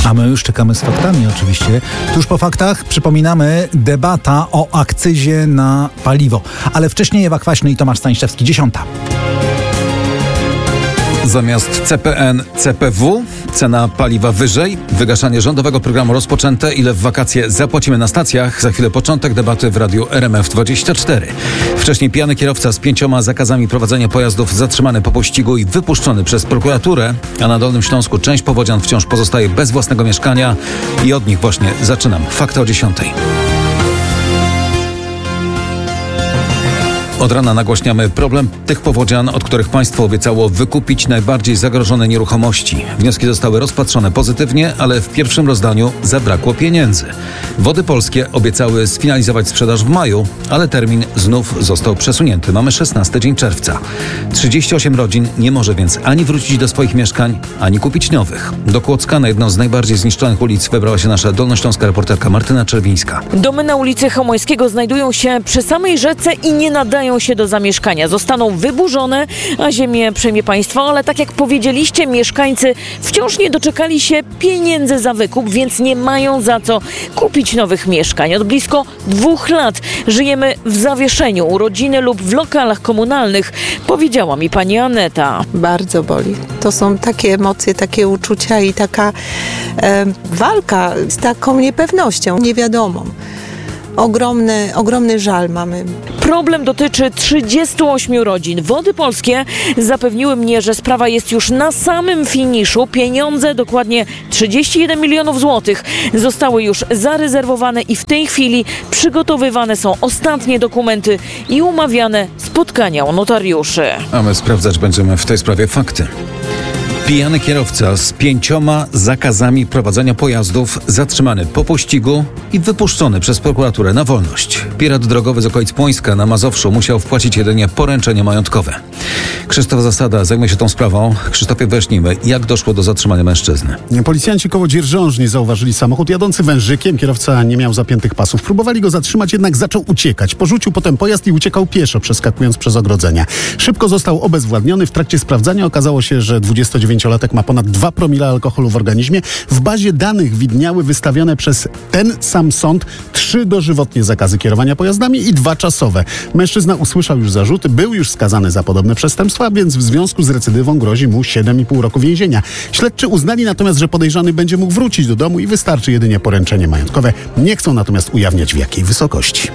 A my już czekamy z faktami oczywiście. Tuż po faktach przypominamy debata o akcyzie na paliwo. Ale wcześniej Ewa Kwaśny i Tomasz Staniszewski, 10. Zamiast CPN, CPW, cena paliwa wyżej, wygaszanie rządowego programu rozpoczęte, ile w wakacje zapłacimy na stacjach. Za chwilę początek debaty w radiu RMF24. Wcześniej pijany kierowca z 5 zakazami prowadzenia pojazdów zatrzymany po pościgu i wypuszczony przez prokuraturę, a na Dolnym Śląsku część powodzian wciąż pozostaje bez własnego mieszkania i od nich właśnie zaczynam. Fakty o 10. Od rana nagłaśniamy problem tych powodzian, od których państwo obiecało wykupić najbardziej zagrożone nieruchomości. Wnioski zostały rozpatrzone pozytywnie, ale w pierwszym rozdaniu zabrakło pieniędzy. Wody Polskie obiecały sfinalizować sprzedaż w maju, ale termin znów został przesunięty. Mamy 16 dzień czerwca. 38 rodzin nie może więc ani wrócić do swoich mieszkań, ani kupić nowych. Do Kłodzka na jedną z najbardziej zniszczonych ulic wybrała się nasza dolnośląska reporterka Martyna Czerwińska. Domy na ulicy Chełmońskiego znajdują się przy samej rzece i nie nadają się do zamieszkania. Zostaną wyburzone, a ziemię przejmie państwo, ale tak jak powiedzieliście, mieszkańcy wciąż nie doczekali się pieniędzy za wykup, więc nie mają za co kupić nowych mieszkań. Od blisko 2 lat żyjemy w zawieszeniu u rodziny lub w lokalach komunalnych, powiedziała mi pani Aneta. Bardzo boli. To są takie emocje, takie uczucia i taka walka z taką niepewnością, niewiadomą. Ogromny żal mamy. Problem dotyczy 38 rodzin. Wody Polskie zapewniły mnie, że sprawa jest już na samym finiszu. Pieniądze, dokładnie 31 milionów złotych, zostały już zarezerwowane i w tej chwili przygotowywane są ostatnie dokumenty i umawiane spotkania u notariuszy. A my sprawdzać będziemy w tej sprawie fakty. Pijany kierowca z 5 zakazami prowadzenia pojazdów zatrzymany po pościgu i wypuszczony przez prokuraturę na wolność. Pirat drogowy z okolic Płońska na Mazowszu musiał wpłacić jedynie poręczenie majątkowe. Krzysztof Zasada zajmuje się tą sprawą. Krzysztofie, wyjaśnijmy, jak doszło do zatrzymania mężczyzny. Policjanci koło Dzierżążni zauważyli samochód jadący wężykiem. Kierowca nie miał zapiętych pasów. Próbowali go zatrzymać, jednak zaczął uciekać. Porzucił potem pojazd i uciekał pieszo, przeskakując przez ogrodzenia. Szybko został obezwładniony. W trakcie sprawdzania okazało się, że 29-latek ma ponad 2 promile alkoholu w organizmie. W bazie danych widniały wystawione przez ten sam sąd 3 dożywotnie zakazy kierowania pojazdami i 2 czasowe. Mężczyzna usłyszał już zarzuty, był już skazany za podobne przestępstwa, więc w związku z recydywą grozi mu 7,5 roku więzienia. Śledczy uznali natomiast, że podejrzany będzie mógł wrócić do domu i wystarczy jedynie poręczenie majątkowe. Nie chcą natomiast ujawniać, w jakiej wysokości.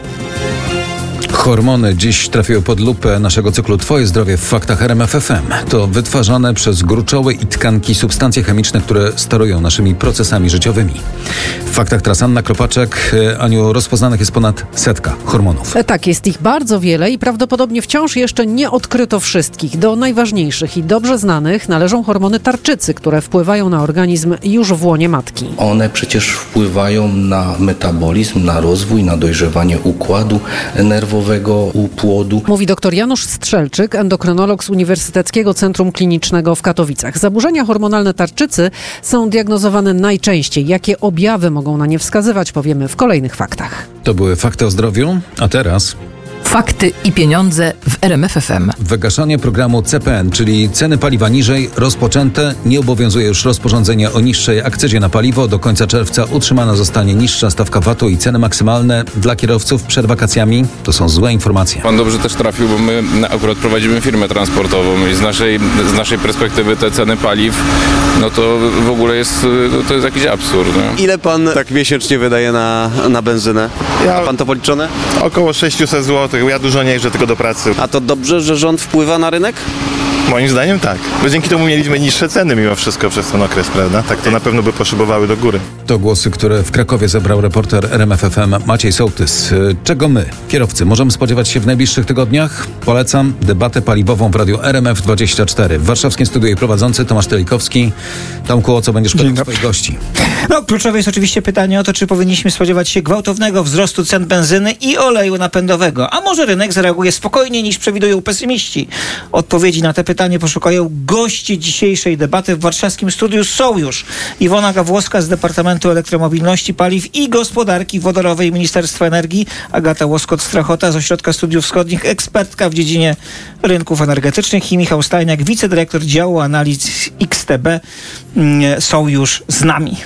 Hormony dziś trafiły pod lupę naszego cyklu Twoje zdrowie w faktach RMF FM. To wytwarzane przez gruczoły i tkanki substancje chemiczne, które sterują naszymi procesami życiowymi. W faktach teraz Anna Kropaczek. Aniu, rozpoznanych jest ponad 100 hormonów. Tak, jest ich bardzo wiele i prawdopodobnie wciąż jeszcze nie odkryto wszystkich. Do najważniejszych i dobrze znanych należą hormony tarczycy, które wpływają na organizm już w łonie matki. One przecież wpływają na metabolizm, na rozwój, na dojrzewanie układu nerwowego u płodu. Mówi dr Janusz Strzelczyk, endokrynolog z Uniwersyteckiego Centrum Klinicznego w Katowicach. Zaburzenia hormonalne tarczycy są diagnozowane najczęściej. Jakie objawy mogą na nie wskazywać, powiemy w kolejnych faktach. To były fakty o zdrowiu, a teraz... Fakty i pieniądze w RMF FM. Wygaszanie programu CPN, czyli ceny paliwa niżej, rozpoczęte. Nie obowiązuje już rozporządzenie o niższej akcyzie na paliwo. Do końca czerwca utrzymana zostanie niższa stawka VAT-u i ceny maksymalne dla kierowców przed wakacjami. To są złe informacje. Pan dobrze też trafił, bo my akurat prowadzimy firmę transportową i z naszej perspektywy te ceny paliw, no to w ogóle jest jakiś absurd. Nie? Ile pan tak miesięcznie wydaje na benzynę? Ma pan to policzone? Około 600 zł. Ja dużo nie jeżdżę tylko do pracy. A to dobrze, że rząd wpływa na rynek? Moim zdaniem tak. Bo dzięki temu mieliśmy niższe ceny mimo wszystko przez ten okres, prawda? Tak to na pewno by poszybowały do góry. To głosy, które w Krakowie zebrał reporter RMF FM Maciej Sołtys. Czego my, kierowcy, możemy spodziewać się w najbliższych tygodniach? Polecam debatę paliwową w radiu RMF24. W warszawskim studiu jej prowadzący Tomasz Telikowski. Tomku, o co będziesz pytał swoich gości? Kluczowe jest oczywiście pytanie o to, czy powinniśmy spodziewać się gwałtownego wzrostu cen benzyny i oleju napędowego. A może rynek zareaguje spokojniej niż przewidują pesymiści? Odpowiedzi na te pytanie poszukają gości dzisiejszej debaty. W warszawskim studiu są już Iwona Gawłowska z Departamentu Elektromobilności, Paliw i Gospodarki Wodorowej Ministerstwa Energii, Agata Łoskot-Strachota z Ośrodka Studiów Wschodnich, ekspertka w dziedzinie rynków energetycznych, i Michał Stajniak, wicedyrektor działu analiz XTB, są już z nami.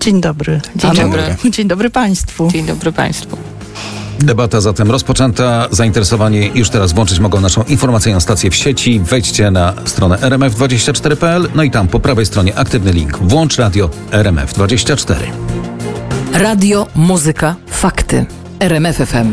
Dzień dobry. Dzień dobry Państwu. Dzień dobry Państwu. Debata zatem rozpoczęta. Zainteresowani już teraz włączyć mogą naszą informacyjną stację w sieci. Wejdźcie na stronę rmf24.pl, no i tam po prawej stronie aktywny link. Włącz radio RMF24. Radio, muzyka, fakty. RMF FM.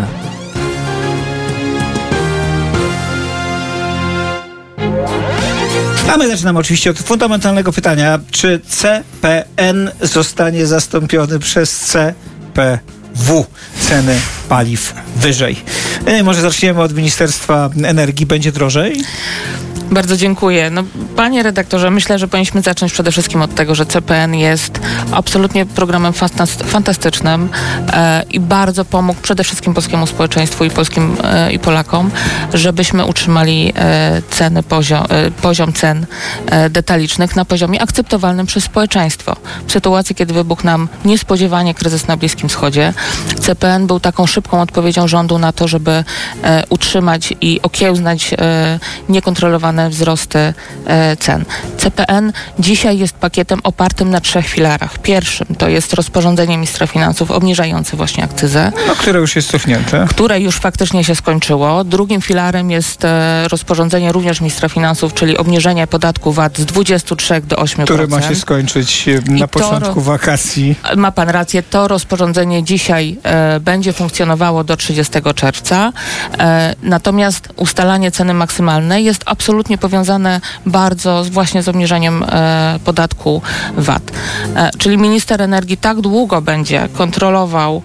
A my zaczynamy oczywiście od fundamentalnego pytania, czy CPN zostanie zastąpiony przez CPW, ceny paliw wyżej. Może zaczniemy od Ministerstwa Energii. Będzie drożej? Bardzo dziękuję. Panie redaktorze, myślę, że powinniśmy zacząć przede wszystkim od tego, że CPN jest absolutnie programem fantastycznym i bardzo pomógł przede wszystkim polskiemu społeczeństwu i Polakom, żebyśmy utrzymali poziom cen detalicznych na poziomie akceptowalnym przez społeczeństwo. W sytuacji, kiedy wybuchł nam niespodziewanie kryzys na Bliskim Wschodzie, CPN był taką szybką odpowiedzią rządu na to, żeby utrzymać i okiełznać niekontrolowane wzrosty cen. CPN dzisiaj jest pakietem opartym na 3 filarach. Pierwszym to jest rozporządzenie ministra finansów obniżające właśnie akcyzę. Które już jest cofnięte. Które już faktycznie się skończyło. Drugim filarem jest rozporządzenie również ministra finansów, czyli obniżenie podatku VAT z 23 do 8%. Które ma się skończyć na początku wakacji. Ma pan rację. To rozporządzenie dzisiaj będzie funkcjonowało do 30 czerwca. Natomiast ustalanie ceny maksymalnej jest absolutnie powiązane bardzo właśnie z obniżeniem podatku VAT. Czyli minister energii tak długo będzie kontrolował,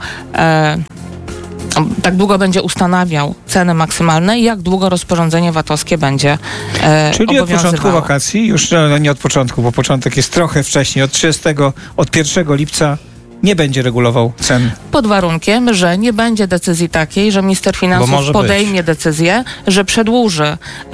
tak długo będzie ustanawiał ceny maksymalne, jak długo rozporządzenie VAT-owskie będzie Czyli od początku wakacji, już nie od początku, bo początek jest trochę wcześniej, od 1 lipca nie będzie regulował cen. Pod warunkiem, że nie będzie decyzji takiej, że minister finansów podejmie decyzję, że przedłuży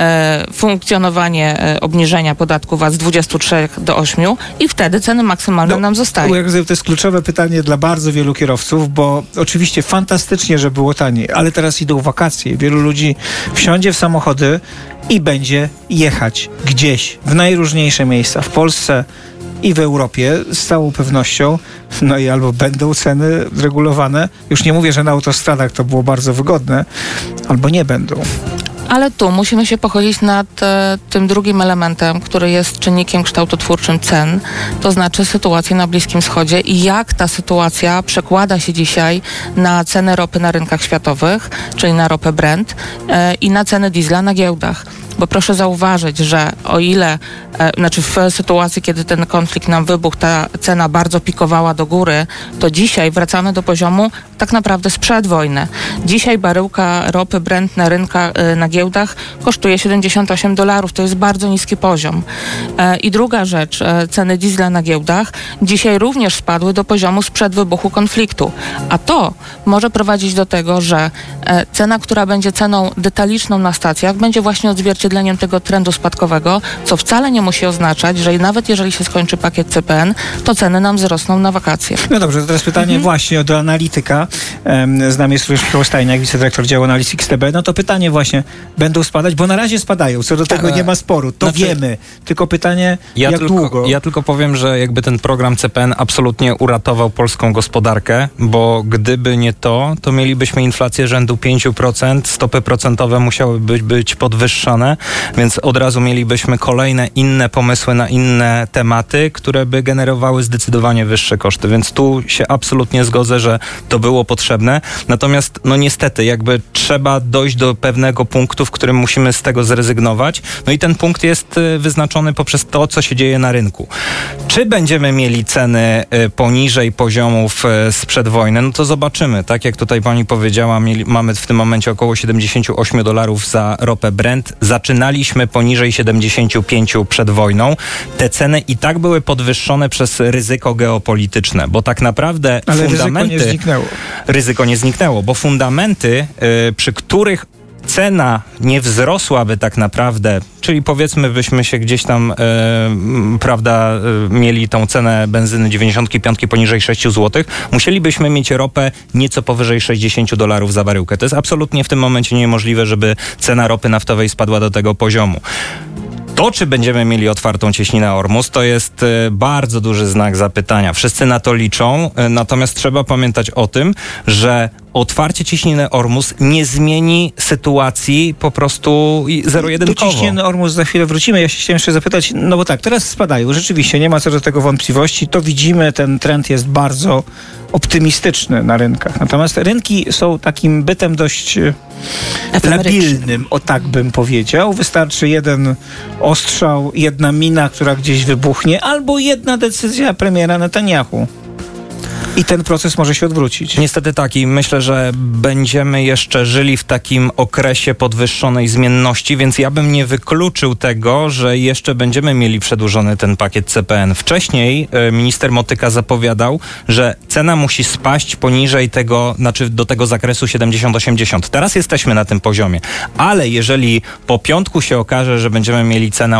funkcjonowanie obniżenia podatku VAT z 23 do 8 i wtedy ceny maksymalne nam zostają. To jest kluczowe pytanie dla bardzo wielu kierowców, bo oczywiście fantastycznie, że było taniej, ale teraz idą wakacje. Wielu ludzi wsiądzie w samochody i będzie jechać gdzieś w najróżniejsze miejsca w Polsce i w Europie z całą pewnością, no i albo będą ceny regulowane, już nie mówię, że na autostradach to było bardzo wygodne, albo nie będą. Ale tu musimy się pochylić nad tym drugim elementem, który jest czynnikiem kształtotwórczym cen, to znaczy sytuacji na Bliskim Wschodzie i jak ta sytuacja przekłada się dzisiaj na ceny ropy na rynkach światowych, czyli na ropę Brent i na ceny diesla na giełdach. Bo proszę zauważyć, że o ile, w sytuacji, kiedy ten konflikt nam wybuchł, ta cena bardzo pikowała do góry, to dzisiaj wracamy do poziomu tak naprawdę sprzed wojny. Dzisiaj baryłka ropy Brent na giełdach kosztuje $78. To jest bardzo niski poziom. I druga rzecz, ceny diesla na giełdach dzisiaj również spadły do poziomu sprzed wybuchu konfliktu. A to może prowadzić do tego, że cena, która będzie ceną detaliczną na stacjach, będzie właśnie odzwierciedleniem tego trendu spadkowego, co wcale nie musi oznaczać, że nawet jeżeli się skończy pakiet CPN, to ceny nam wzrosną na wakacje. No dobrze, to teraz pytanie właśnie do analityka. Z nami jest również Michał Stajniak, wicedyrektor działu analiz XTB. No to pytanie właśnie, będą spadać? Bo na razie spadają, co do tego nie ma sporu. To wiemy. Tylko pytanie, jak długo? Ja tylko powiem, że jakby ten program CPN absolutnie uratował polską gospodarkę, bo gdyby nie to mielibyśmy inflację rzędu 5%, stopy procentowe musiałyby być podwyższane, więc od razu mielibyśmy kolejne inne pomysły na inne tematy, które by generowały zdecydowanie wyższe koszty, więc tu się absolutnie zgodzę, że to było potrzebne. Natomiast niestety jakby trzeba dojść do pewnego punktu, w którym musimy z tego zrezygnować. No i ten punkt jest wyznaczony poprzez to, co się dzieje na rynku. Czy będziemy mieli ceny poniżej poziomów sprzed wojny? No to zobaczymy. Tak jak tutaj pani powiedziała, mamy w tym momencie około $78 za ropę Brent. Zaczynaliśmy poniżej 75 przed wojną. Te ceny i tak były podwyższone przez ryzyko geopolityczne, bo tak naprawdę fundamenty... Ryzyko nie zniknęło, bo fundamenty, przy których cena nie wzrosłaby tak naprawdę, czyli powiedzmy byśmy się gdzieś tam, mieli tą cenę benzyny 95 poniżej 6 zł, musielibyśmy mieć ropę nieco powyżej $60 za baryłkę. To jest absolutnie w tym momencie niemożliwe, żeby cena ropy naftowej spadła do tego poziomu. To, czy będziemy mieli otwartą cieśninę Ormus, to jest bardzo duży znak zapytania. Wszyscy na to liczą, natomiast trzeba pamiętać o tym, że otwarcie cieśniny Ormus nie zmieni sytuacji po prostu zero-jedynkowo. Do cieśniny Ormus za chwilę wrócimy. Ja się chciałem jeszcze zapytać, no bo tak, teraz spadają. Rzeczywiście, nie ma co do tego wątpliwości. To widzimy, ten trend jest bardzo optymistyczny na rynkach. Natomiast rynki są takim bytem dość labilnym, o tak bym powiedział. Wystarczy jeden ostrzał, jedna mina, która gdzieś wybuchnie, albo jedna decyzja premiera Netanyahu. I ten proces może się odwrócić. Niestety tak, i myślę, że będziemy jeszcze żyli w takim okresie podwyższonej zmienności, więc ja bym nie wykluczył tego, że jeszcze będziemy mieli przedłużony ten pakiet CPN. Wcześniej minister Motyka zapowiadał, że cena musi spaść poniżej tego, znaczy do tego zakresu 70-80. Teraz jesteśmy na tym poziomie, ale jeżeli po piątku się okaże, że będziemy mieli cenę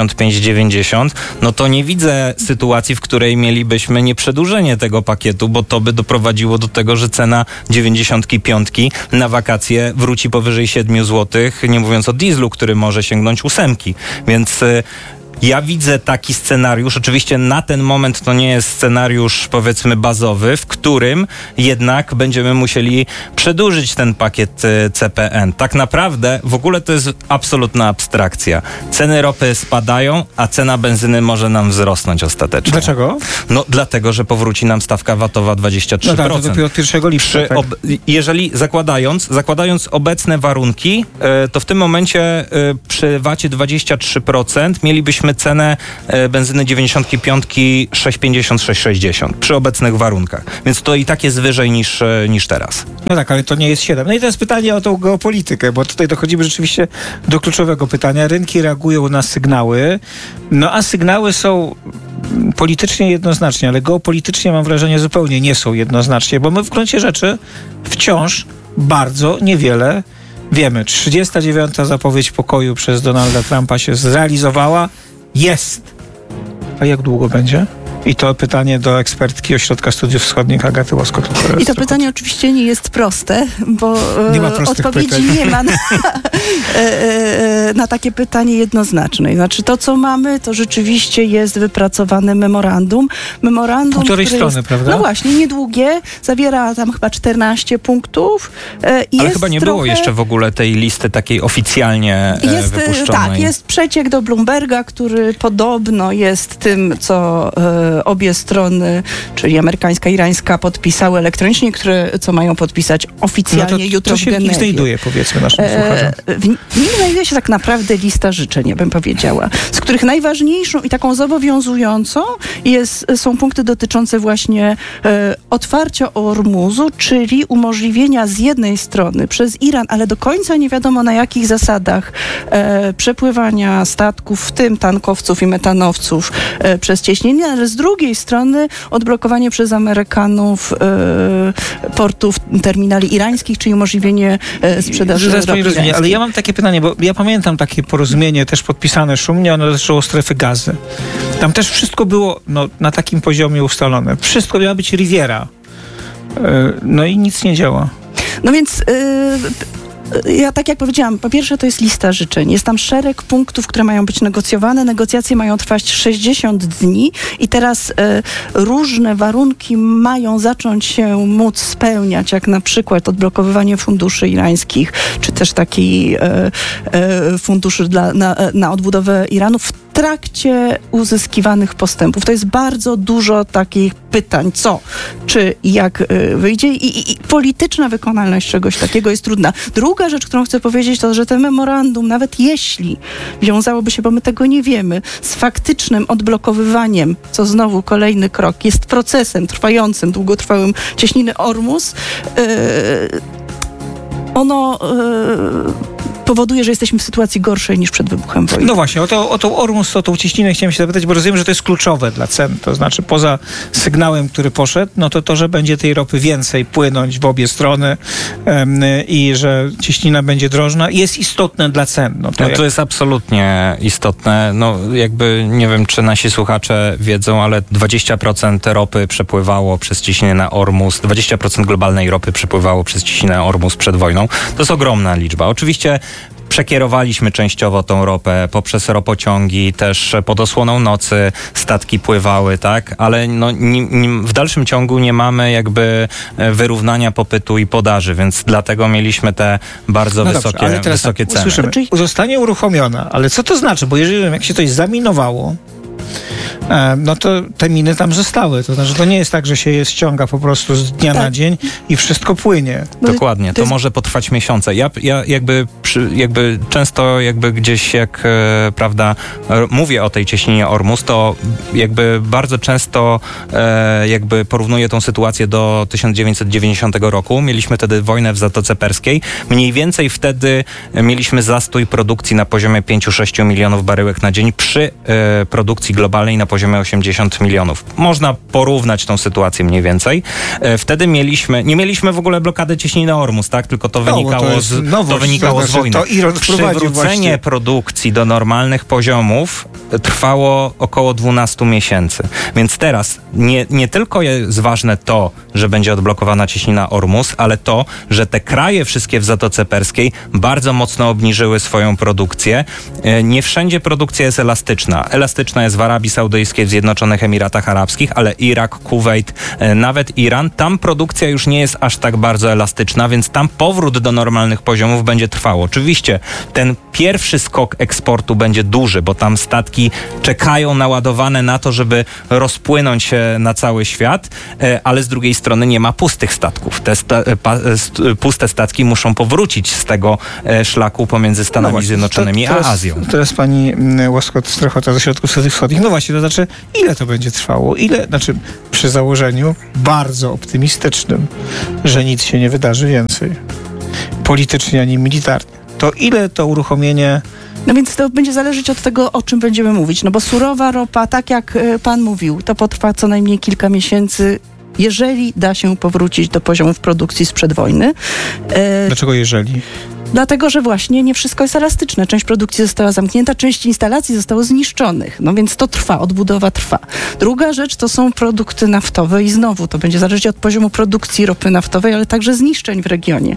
85-90, no to nie widzę sytuacji, w której mielibyśmy nieprzedłużenie tego pakietu, bo to by doprowadziło do tego, że cena 95 na wakacje wróci powyżej 7 zł, nie mówiąc o dieslu, który może sięgnąć 8. Więc ja widzę taki scenariusz, oczywiście na ten moment to nie jest scenariusz powiedzmy bazowy, w którym jednak będziemy musieli przedłużyć ten pakiet CPN. Tak naprawdę w ogóle to jest absolutna abstrakcja. Ceny ropy spadają, a cena benzyny może nam wzrosnąć ostatecznie. Dlaczego? No dlatego, że powróci nam stawka VAT-owa 23%. No tak, to dopiero od 1 lipca. Tak. Jeżeli zakładając obecne warunki, to w tym momencie przy VAT-ie 23% mielibyśmy cenę benzyny 95 6,50-6,60 przy obecnych warunkach. Więc to i tak jest wyżej niż teraz. No tak, ale to nie jest 7. No i teraz pytanie o tą geopolitykę, bo tutaj dochodzimy rzeczywiście do kluczowego pytania. Rynki reagują na sygnały, no a sygnały są politycznie jednoznacznie, ale geopolitycznie mam wrażenie zupełnie nie są jednoznacznie, bo my w gruncie rzeczy wciąż bardzo niewiele wiemy. 39. zapowiedź pokoju przez Donalda Trumpa się zrealizowała. Jest. A jak długo będzie? I to pytanie do ekspertki Ośrodka Studiów Wschodnich Agaty Łoskot. I to pytanie oczywiście nie jest proste, bo odpowiedzi nie ma na takie pytanie jednoznacznej. Znaczy to, co mamy, to rzeczywiście jest wypracowane memorandum. Półtorej strony, prawda? No właśnie, niedługie. Zawiera tam chyba 14 punktów. Ale chyba nie było jeszcze w ogóle tej listy takiej oficjalnie wypuszczonej. Tak, jest przeciek do Bloomberga, który podobno jest tym, co obie strony, czyli amerykańska i irańska, podpisały elektronicznie, co mają podpisać oficjalnie jutro w Genewie. To się znajduje, powiedzmy naszym słuchaczom. W nim znajduje się tak naprawdę lista życzeń, ja bym powiedziała, z których najważniejszą i taką zobowiązującą są punkty dotyczące właśnie otwarcia Ormuzu, czyli umożliwienia z jednej strony przez Iran, ale do końca nie wiadomo na jakich zasadach, przepływania statków, w tym tankowców i metanowców przez cieśninę, ale z drugiej strony odblokowanie przez Amerykanów portów, terminali irańskich, czyli umożliwienie sprzedaży ropy irańskiej. Ale ja mam takie pytanie, bo ja pamiętam takie porozumienie też podpisane szumnie, ono dotyczyło strefy Gazy. Tam też wszystko było na takim poziomie ustalone. Wszystko miała być Riviera. No i nic nie działa. No więc ja tak jak powiedziałam, po pierwsze to jest lista życzeń. Jest tam szereg punktów, które mają być negocjowane. Negocjacje mają trwać 60 dni i teraz różne warunki mają zacząć się móc spełniać, jak na przykład odblokowywanie funduszy irańskich, czy też taki funduszy na odbudowę Iranu w trakcie uzyskiwanych postępów. To jest bardzo dużo takich pytań, co, czy i jak wyjdzie i polityczna wykonalność czegoś takiego jest trudna. Druga rzecz, którą chcę powiedzieć, to, że to memorandum, nawet jeśli wiązałoby się, bo my tego nie wiemy, z faktycznym odblokowywaniem, co znowu kolejny krok, jest procesem trwającym, długotrwałym cieśniny Ormus, ono powoduje, że jesteśmy w sytuacji gorszej niż przed wybuchem wojny. No właśnie, o tą Ormus, o tą cieśninę chciałem się zapytać, bo rozumiem, że to jest kluczowe dla cen. To znaczy poza sygnałem, który poszedł, no to, że będzie tej ropy więcej płynąć w obie strony i że cieśnina będzie drożna, jest istotne dla cen. To jest absolutnie istotne. No jakby nie wiem, czy nasi słuchacze wiedzą, ale 20% ropy przepływało przez cieśninę Ormus, 20% globalnej ropy przepływało przez cieśninę Ormus przed wojną. To jest ogromna liczba. Oczywiście przekierowaliśmy częściowo tą ropę poprzez ropociągi, też pod osłoną nocy statki pływały, tak? Ale w dalszym ciągu nie mamy jakby wyrównania popytu i podaży, więc dlatego mieliśmy te bardzo wysokie ceny. Usłyszymy, zostanie uruchomiona, ale co to znaczy? Bo jeżeli jak się coś zaminowało, no to te miny tam zostały. To znaczy, to nie jest tak, że się je ściąga po prostu z dnia na dzień i wszystko płynie. Dokładnie. To może potrwać miesiące. Ja jakby często gdzieś prawda, mówię o tej cieśninie Ormus, to jakby bardzo często jakby porównuję tą sytuację do 1990 roku. Mieliśmy wtedy wojnę w Zatoce Perskiej. Mniej więcej wtedy mieliśmy zastój produkcji na poziomie 5-6 milionów baryłek na dzień przy produkcji globalnej na poziomie 80 milionów. Można porównać tą sytuację mniej więcej. Wtedy nie mieliśmy w ogóle blokady cieśniny Ormus, tak? Tylko to wynikało z wojny. Przywrócenie produkcji do normalnych poziomów trwało około 12 miesięcy. Więc teraz nie tylko jest ważne to, że będzie odblokowana cieśnina Ormus, ale to, że te kraje wszystkie w Zatoce Perskiej bardzo mocno obniżyły swoją produkcję. Nie wszędzie produkcja jest elastyczna. Elastyczna jest w Arabii Saudyjskiej, w Zjednoczonych Emiratach Arabskich, ale Irak, Kuwejt, nawet Iran, tam produkcja już nie jest aż tak bardzo elastyczna, więc tam powrót do normalnych poziomów będzie trwał. Oczywiście ten pierwszy skok eksportu będzie duży, bo tam statki czekają naładowane na to, żeby rozpłynąć się na cały świat, ale z drugiej strony nie ma pustych statków. Te puste statki muszą powrócić z tego szlaku pomiędzy Stanami Zjednoczonymi a Azją. Teraz pani Łoskot-Strachota ze Środków Wschodnich. No właśnie, to znaczy, ile to będzie trwało? Przy założeniu bardzo optymistycznym, że nic się nie wydarzy więcej. Politycznie ani militarnie. To ile to uruchomienie... No więc to będzie zależeć od tego, o czym będziemy mówić. No bo surowa ropa, tak jak pan mówił, to potrwa co najmniej kilka miesięcy, jeżeli da się powrócić do poziomów produkcji sprzed wojny. Dlaczego jeżeli? Dlatego, że właśnie nie wszystko jest elastyczne. Część produkcji została zamknięta, część instalacji zostało zniszczonych. No więc to trwa, odbudowa trwa. Druga rzecz to są produkty naftowe i znowu to będzie zależeć od poziomu produkcji ropy naftowej, ale także zniszczeń w regionie.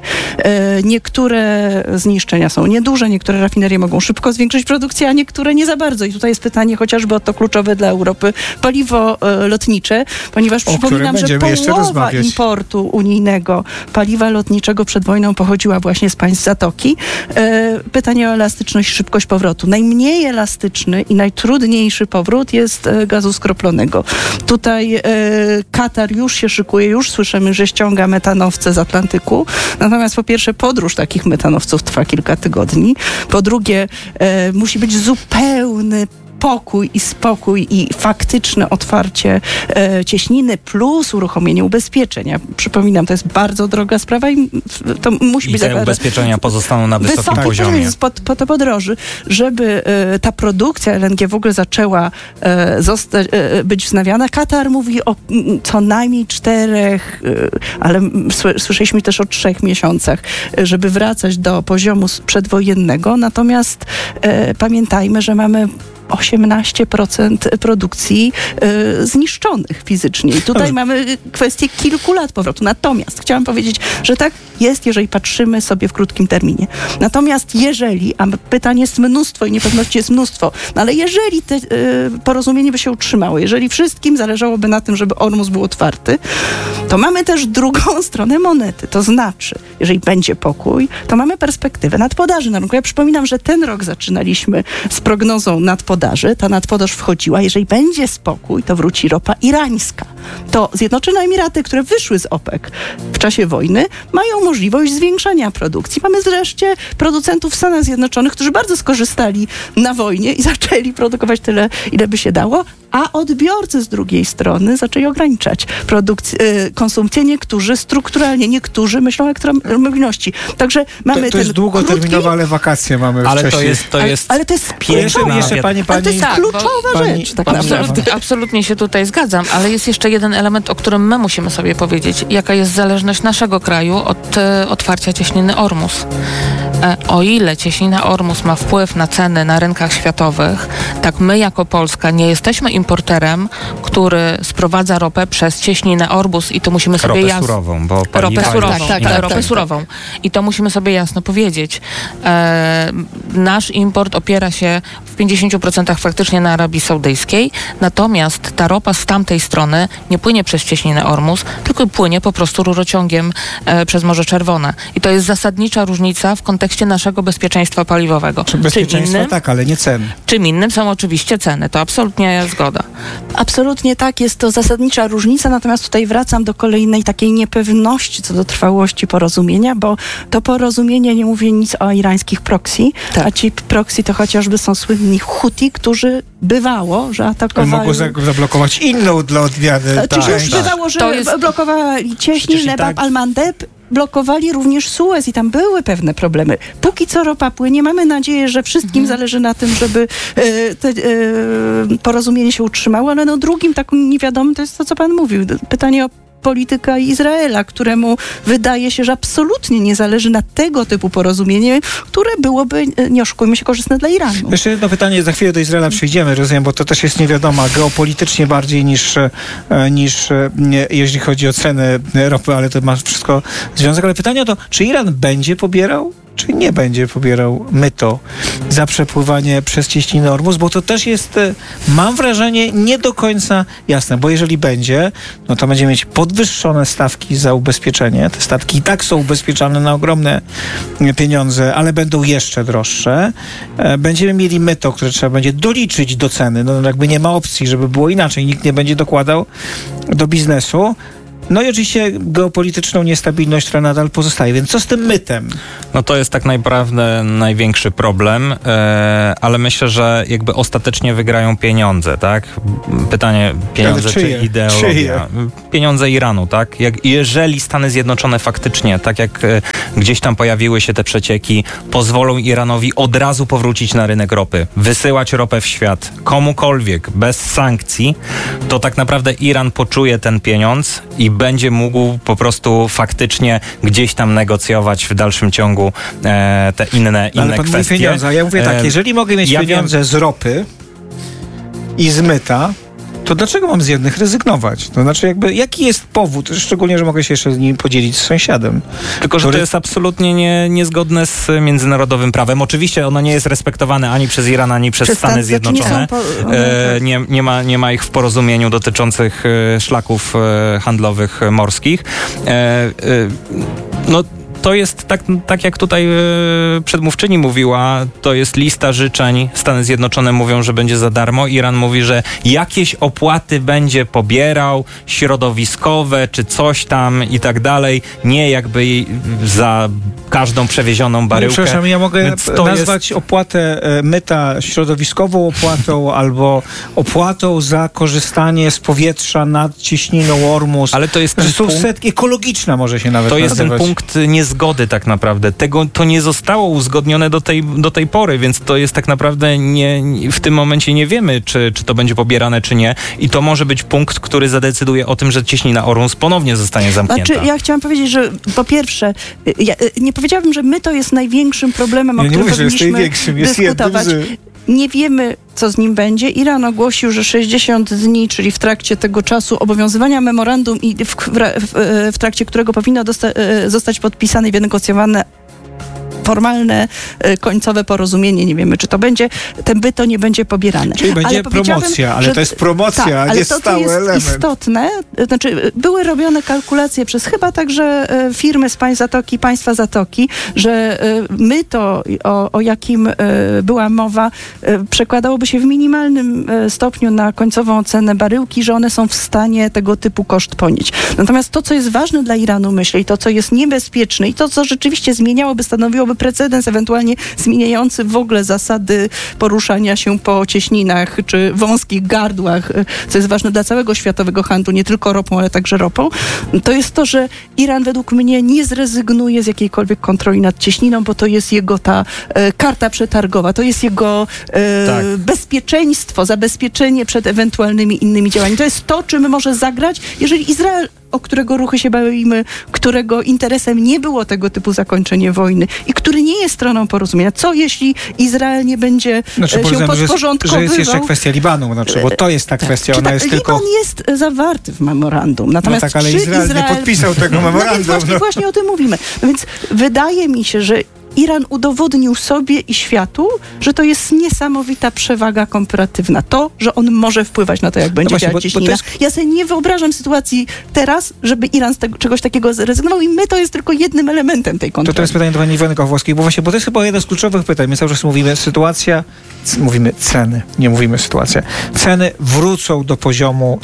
Niektóre zniszczenia są nieduże, niektóre rafinerie mogą szybko zwiększyć produkcję, a niektóre nie za bardzo. I tutaj jest pytanie chociażby o to kluczowe dla Europy paliwo lotnicze, ponieważ przypominam, że połowa importu unijnego paliwa lotniczego przed wojną pochodziła właśnie z państw Zatoki. Pytanie o elastyczność, szybkość powrotu. Najmniej elastyczny i najtrudniejszy powrót jest gazu skroplonego. Tutaj Katar już się szykuje, już słyszymy, że ściąga metanowce z Atlantyku. Natomiast po pierwsze podróż takich metanowców trwa kilka tygodni. Po drugie musi być zupełny pokój i spokój i faktyczne otwarcie cieśniny plus uruchomienie ubezpieczeń. Ja przypominam, to jest bardzo droga sprawa i to musi być... te ubezpieczenia pozostaną na wysokim poziomie. Po to podroży, żeby ta produkcja LNG w ogóle zaczęła być wznawiana. Katar mówi o co najmniej 4, ale słyszeliśmy też o 3 miesiącach, żeby wracać do poziomu przedwojennego. Natomiast pamiętajmy, że mamy 18% produkcji zniszczonych fizycznie. I tutaj mamy kwestię kilku lat powrotu. Natomiast chciałam powiedzieć, że tak jest, jeżeli patrzymy sobie w krótkim terminie. Natomiast jeżeli, a pytań jest mnóstwo i niepewności jest mnóstwo, no ale jeżeli te porozumienie by się utrzymało, jeżeli wszystkim zależałoby na tym, żeby Ormus był otwarty, to mamy też drugą stronę monety. To znaczy, jeżeli będzie pokój, to mamy perspektywę nadpodaży na rynku. Ja przypominam, że ten rok zaczynaliśmy z prognozą nadpodaży. Ta nadpodaż wchodziła. Jeżeli będzie spokój, to wróci ropa irańska. To Zjednoczone Emiraty, które wyszły z OPEC w czasie wojny, mają możliwość zwiększania produkcji. Mamy wreszcie producentów w Stanach Zjednoczonych, którzy bardzo skorzystali na wojnie i zaczęli produkować tyle, ile by się dało, a odbiorcy z drugiej strony zaczęli ograniczać konsumpcję. Niektórzy strukturalnie, niektórzy myślą o elektromobilności. Także mamy to jest długoterminowe, ale wakacje mamy wcześniej. Ale to jest kluczowa rzecz. Tak naprawdę. Absolutnie się tutaj zgadzam, ale jest jeszcze jeden element, o którym my musimy sobie powiedzieć. Jaka jest zależność naszego kraju od otwarcia cieśniny Ormus. O ile cieśnina Ormus ma wpływ na ceny na rynkach światowych, tak my jako Polska nie jesteśmy importerem, który sprowadza ropę przez cieśninę Ormus i to musimy sobie ropę surową, bo ropę surową. I to musimy sobie jasno powiedzieć. Nasz import opiera się w 50% faktycznie na Arabii Saudyjskiej, natomiast ta ropa z tamtej strony nie płynie przez cieśninę Ormus, tylko płynie po prostu rurociągiem przez Morze Czerwone. I to jest zasadnicza różnica w kontekście naszego bezpieczeństwa paliwowego. Bezpieczeństwo tak, ale nie ceny. Czym innym są oczywiście ceny. To absolutnie zgoda. Absolutnie tak, jest to zasadnicza różnica, natomiast tutaj wracam do kolejnej takiej niepewności co do trwałości porozumienia, bo to porozumienie nie mówi nic o irańskich proxy, a ci proxy to chociażby są słynni Huti, którzy bywało, że atakowali... Mogą zablokować inną dla odmiany. Już bywało, że blokowali cieśninę Bab al-Mandeb, blokowali również Suez i tam były pewne problemy. Póki co ropa płynie, mamy nadzieję, że wszystkim zależy na tym, żeby porozumienie się utrzymało, ale drugim takim niewiadomym to jest to, co pan mówił. Pytanie o polityka Izraela, któremu wydaje się, że absolutnie nie zależy na tego typu porozumienie, które byłoby, nie oszukujmy się, korzystne dla Iranu. Jeszcze jedno pytanie, za chwilę do Izraela przyjdziemy, rozumiem, bo to też jest niewiadoma geopolitycznie bardziej niż jeśli chodzi o cenę ropy, ale to ma wszystko związek. Ale pytanie o to, czy Iran będzie pobierał, czy nie będzie pobierał myto za przepływanie przez cieśninę Ormus, bo to też jest, mam wrażenie, nie do końca jasne, bo jeżeli będzie, no to będziemy mieć podwyższone stawki za ubezpieczenie. Te stawki i tak są ubezpieczane na ogromne pieniądze, ale będą jeszcze droższe. Będziemy mieli myto, które trzeba będzie doliczyć do ceny. No jakby nie ma opcji, żeby było inaczej. Nikt nie będzie dokładał do biznesu. No i oczywiście geopolityczną niestabilność, która nadal pozostaje. Więc co z tym mytem? No to jest tak naprawdę największy problem, ale myślę, że jakby ostatecznie wygrają pieniądze, tak? Pytanie, pieniądze czy ideologia? Czyje? Pieniądze Iranu, tak? Jeżeli Stany Zjednoczone faktycznie, tak jak gdzieś tam pojawiły się te przecieki, pozwolą Iranowi od razu powrócić na rynek ropy, wysyłać ropę w świat komukolwiek, bez sankcji, to tak naprawdę Iran poczuje ten pieniądz i będzie mógł po faktycznie gdzieś tam negocjować w dalszym ciągu te inne kwestie. Pieniądze. Ja mówię tak, jeżeli mogę mieć pieniądze z ropy i z myta, to dlaczego mam z jednych rezygnować? To znaczy jakby, jaki jest powód? Szczególnie, że mogę się jeszcze z nim podzielić z sąsiadem. Tylko, że to jest absolutnie niezgodne z międzynarodowym prawem. Oczywiście ono nie jest respektowane ani przez Iran, ani przez Stany Zjednoczone. Nie ma ich w porozumieniu dotyczących szlaków handlowych morskich. To jest, tak jak tutaj przedmówczyni mówiła, to jest lista życzeń. Stany Zjednoczone mówią, że będzie za darmo. Iran mówi, że jakieś opłaty będzie pobierał, środowiskowe, czy coś tam i tak dalej. Nie jakby za każdą przewiezioną baryłkę. Przepraszam, ja mogę nazwać opłatę myta środowiskową opłatą albo opłatą za korzystanie z powietrza nad cieśniną Ormus. Ale to jest ten punkt, setki, ekologiczna może się nawet nazywać. To jest ten punkt niezgody tak naprawdę. To nie zostało uzgodnione do tej pory, więc to jest tak naprawdę w tym momencie nie wiemy, czy to będzie pobierane, czy nie. I to może być punkt, który zadecyduje o tym, że cieśnina Ormus ponownie zostanie zamknięta. Ja chciałam powiedzieć, że po pierwsze, nie powiedziałabym, że to jest największym problemem, o którym powinniśmy dyskutować. Nie wiemy, co z nim będzie. Iran ogłosił, że 60 dni, czyli w trakcie tego czasu obowiązywania memorandum i w trakcie którego powinno zostać podpisane i wynegocjowane formalne, końcowe porozumienie. Nie wiemy, czy to będzie, ten byto nie będzie pobierany. Czyli będzie promocja, ale to jest promocja, a nie stały element. Ale to jest istotne, znaczy były robione kalkulacje przez chyba także firmy z państwa Zatoki, że myto, o jakim była mowa, przekładałoby się w minimalnym stopniu na końcową cenę baryłki, że one są w stanie tego typu koszt ponieść. Natomiast to, co jest ważne dla Iranu, myślę, i to, co jest niebezpieczne i to, co rzeczywiście stanowiłoby precedens, ewentualnie zmieniający w ogóle zasady poruszania się po cieśninach czy wąskich gardłach, co jest ważne dla całego światowego handlu, nie tylko ropą, ale także ropą, to jest to, że Iran według mnie nie zrezygnuje z jakiejkolwiek kontroli nad cieśniną, bo to jest jego ta karta przetargowa, to jest jego bezpieczeństwo, zabezpieczenie przed ewentualnymi innymi działaniami. To jest to, czym może zagrać, jeżeli Izrael o którego ruchy się bawimy, którego interesem nie było tego typu zakończenie wojny i który nie jest stroną porozumienia. Co jeśli Izrael nie będzie się podporządkowywał? Że jest jeszcze kwestia Libanu, bo to jest ta kwestia. Ona jest Liban jest zawarty w memorandum. Natomiast ale Izrael nie podpisał tego memorandum. Właśnie o tym mówimy. Więc wydaje mi się, że Iran udowodnił sobie i światu, że to jest niesamowita przewaga komparatywna. To, że on może wpływać na to, jak będzie działać cieśnina. Ja sobie nie wyobrażam sytuacji teraz, żeby Iran z czegoś takiego zrezygnował i to jest tylko jednym elementem tej kontroli. To jest pytanie do pani Iwony Kochowskiej, bo to jest chyba jedno z kluczowych pytań. My cały czas mówimy mówimy ceny, nie mówimy sytuacja. Ceny wrócą do poziomu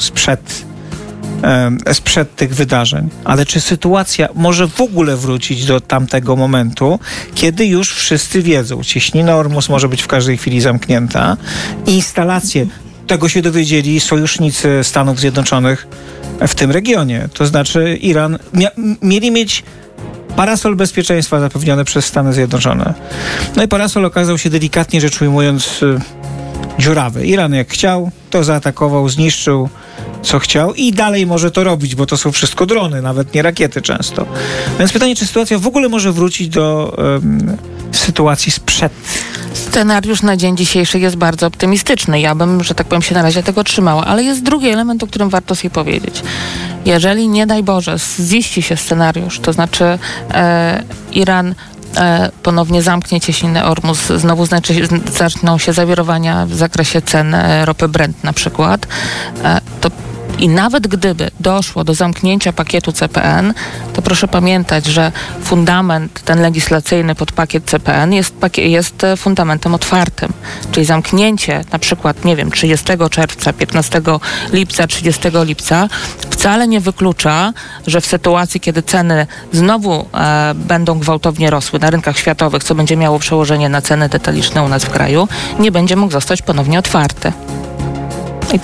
sprzed tych wydarzeń. Ale czy sytuacja może w ogóle wrócić do tamtego momentu, kiedy już wszyscy wiedzą, cieśnina Ormus może być w każdej chwili zamknięta, instalacje, tego się dowiedzieli sojusznicy Stanów Zjednoczonych w tym regionie. To znaczy Iran mieli mieć parasol bezpieczeństwa zapewniony przez Stany Zjednoczone. No i parasol okazał się, delikatnie rzecz ujmując, dziurawy. Iran jak chciał, to zaatakował, zniszczył co chciał i dalej może to robić, bo to są wszystko drony, nawet nie rakiety często. Więc pytanie, czy sytuacja w ogóle może wrócić do sytuacji sprzed? Scenariusz na dzień dzisiejszy jest bardzo optymistyczny. Ja bym, że tak powiem, się na razie tego trzymała. Ale jest drugi element, o którym warto sobie powiedzieć. Jeżeli, nie daj Boże, ziści się scenariusz, to znaczy Iran ponownie zamknie cieśninę Ormus, znowu zaczną się zawirowania w zakresie cen ropy Brent na przykład, i nawet gdyby doszło do zamknięcia pakietu CPN, to proszę pamiętać, że fundament ten legislacyjny pod pakiet CPN jest fundamentem otwartym. Czyli zamknięcie na przykład, 30 czerwca, 15 lipca, 30 lipca wcale nie wyklucza, że w sytuacji, kiedy ceny znowu będą gwałtownie rosły na rynkach światowych, co będzie miało przełożenie na ceny detaliczne u nas w kraju, nie będzie mógł zostać ponownie otwarty. I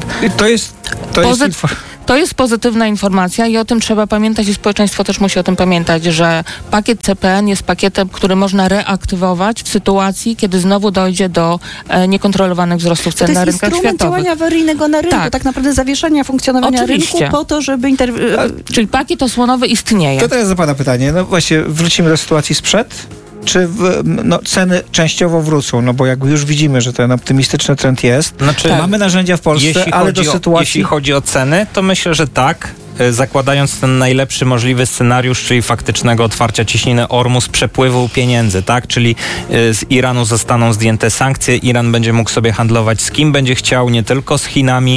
to jest pozytywna informacja i o tym trzeba pamiętać i społeczeństwo też musi o tym pamiętać, że pakiet CPN jest pakietem, który można reaktywować w sytuacji, kiedy znowu dojdzie do niekontrolowanych wzrostów cen na rynkach światowych. To jest instrument działania awaryjnego na rynku, tak naprawdę zawieszania funkcjonowania rynku po to, żeby Czyli pakiet osłonowy istnieje. To teraz zapada pytanie. No właśnie, wrócimy do sytuacji sprzed. Czy ceny częściowo wrócą? Bo jak już widzimy, że ten optymistyczny trend jest, mamy narzędzia w Polsce, ale do sytuacji... Jeśli chodzi o ceny, to myślę, że tak. Zakładając ten najlepszy możliwy scenariusz, czyli faktycznego otwarcia cieśniny Ormus, przepływu pieniędzy, tak? Czyli z Iranu zostaną zdjęte sankcje, Iran będzie mógł sobie handlować z kim będzie chciał, nie tylko z Chinami,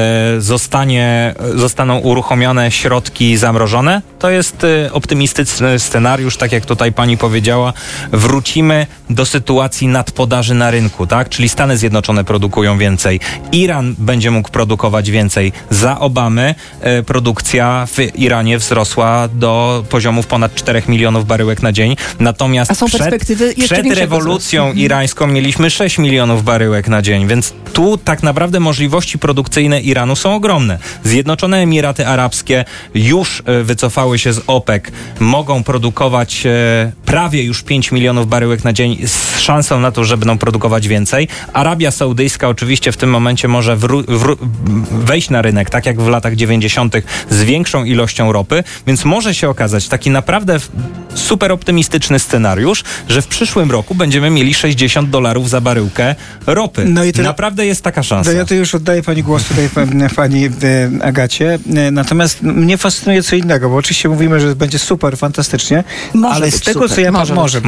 zostaną uruchomione środki zamrożone. To jest optymistyczny scenariusz, tak jak tutaj pani powiedziała. Wrócimy do sytuacji nadpodaży na rynku, tak? Czyli Stany Zjednoczone produkują więcej, Iran będzie mógł produkować więcej. Za Obamy produkcja w Iranie wzrosła do poziomów ponad 4 milionów baryłek na dzień. Natomiast przed rewolucją irańską mieliśmy 6 milionów baryłek na dzień, więc tu tak naprawdę możliwości produkcyjne Iranu są ogromne. Zjednoczone Emiraty Arabskie już wycofały się z OPEC, mogą produkować prawie już 5 milionów baryłek na dzień z szansą na to, że będą produkować więcej. Arabia Saudyjska oczywiście w tym momencie może wejść na rynek, tak jak w latach 90. z większą ilością ropy, więc może się okazać taki naprawdę super optymistyczny scenariusz, że w przyszłym roku będziemy mieli $60 za baryłkę ropy. No i naprawdę jest taka szansa. Ja to już oddaję pani głos tutaj pani Agacie. Natomiast mnie fascynuje co innego, bo oczywiście mówimy, że będzie super, fantastycznie, ale z tego, co ja może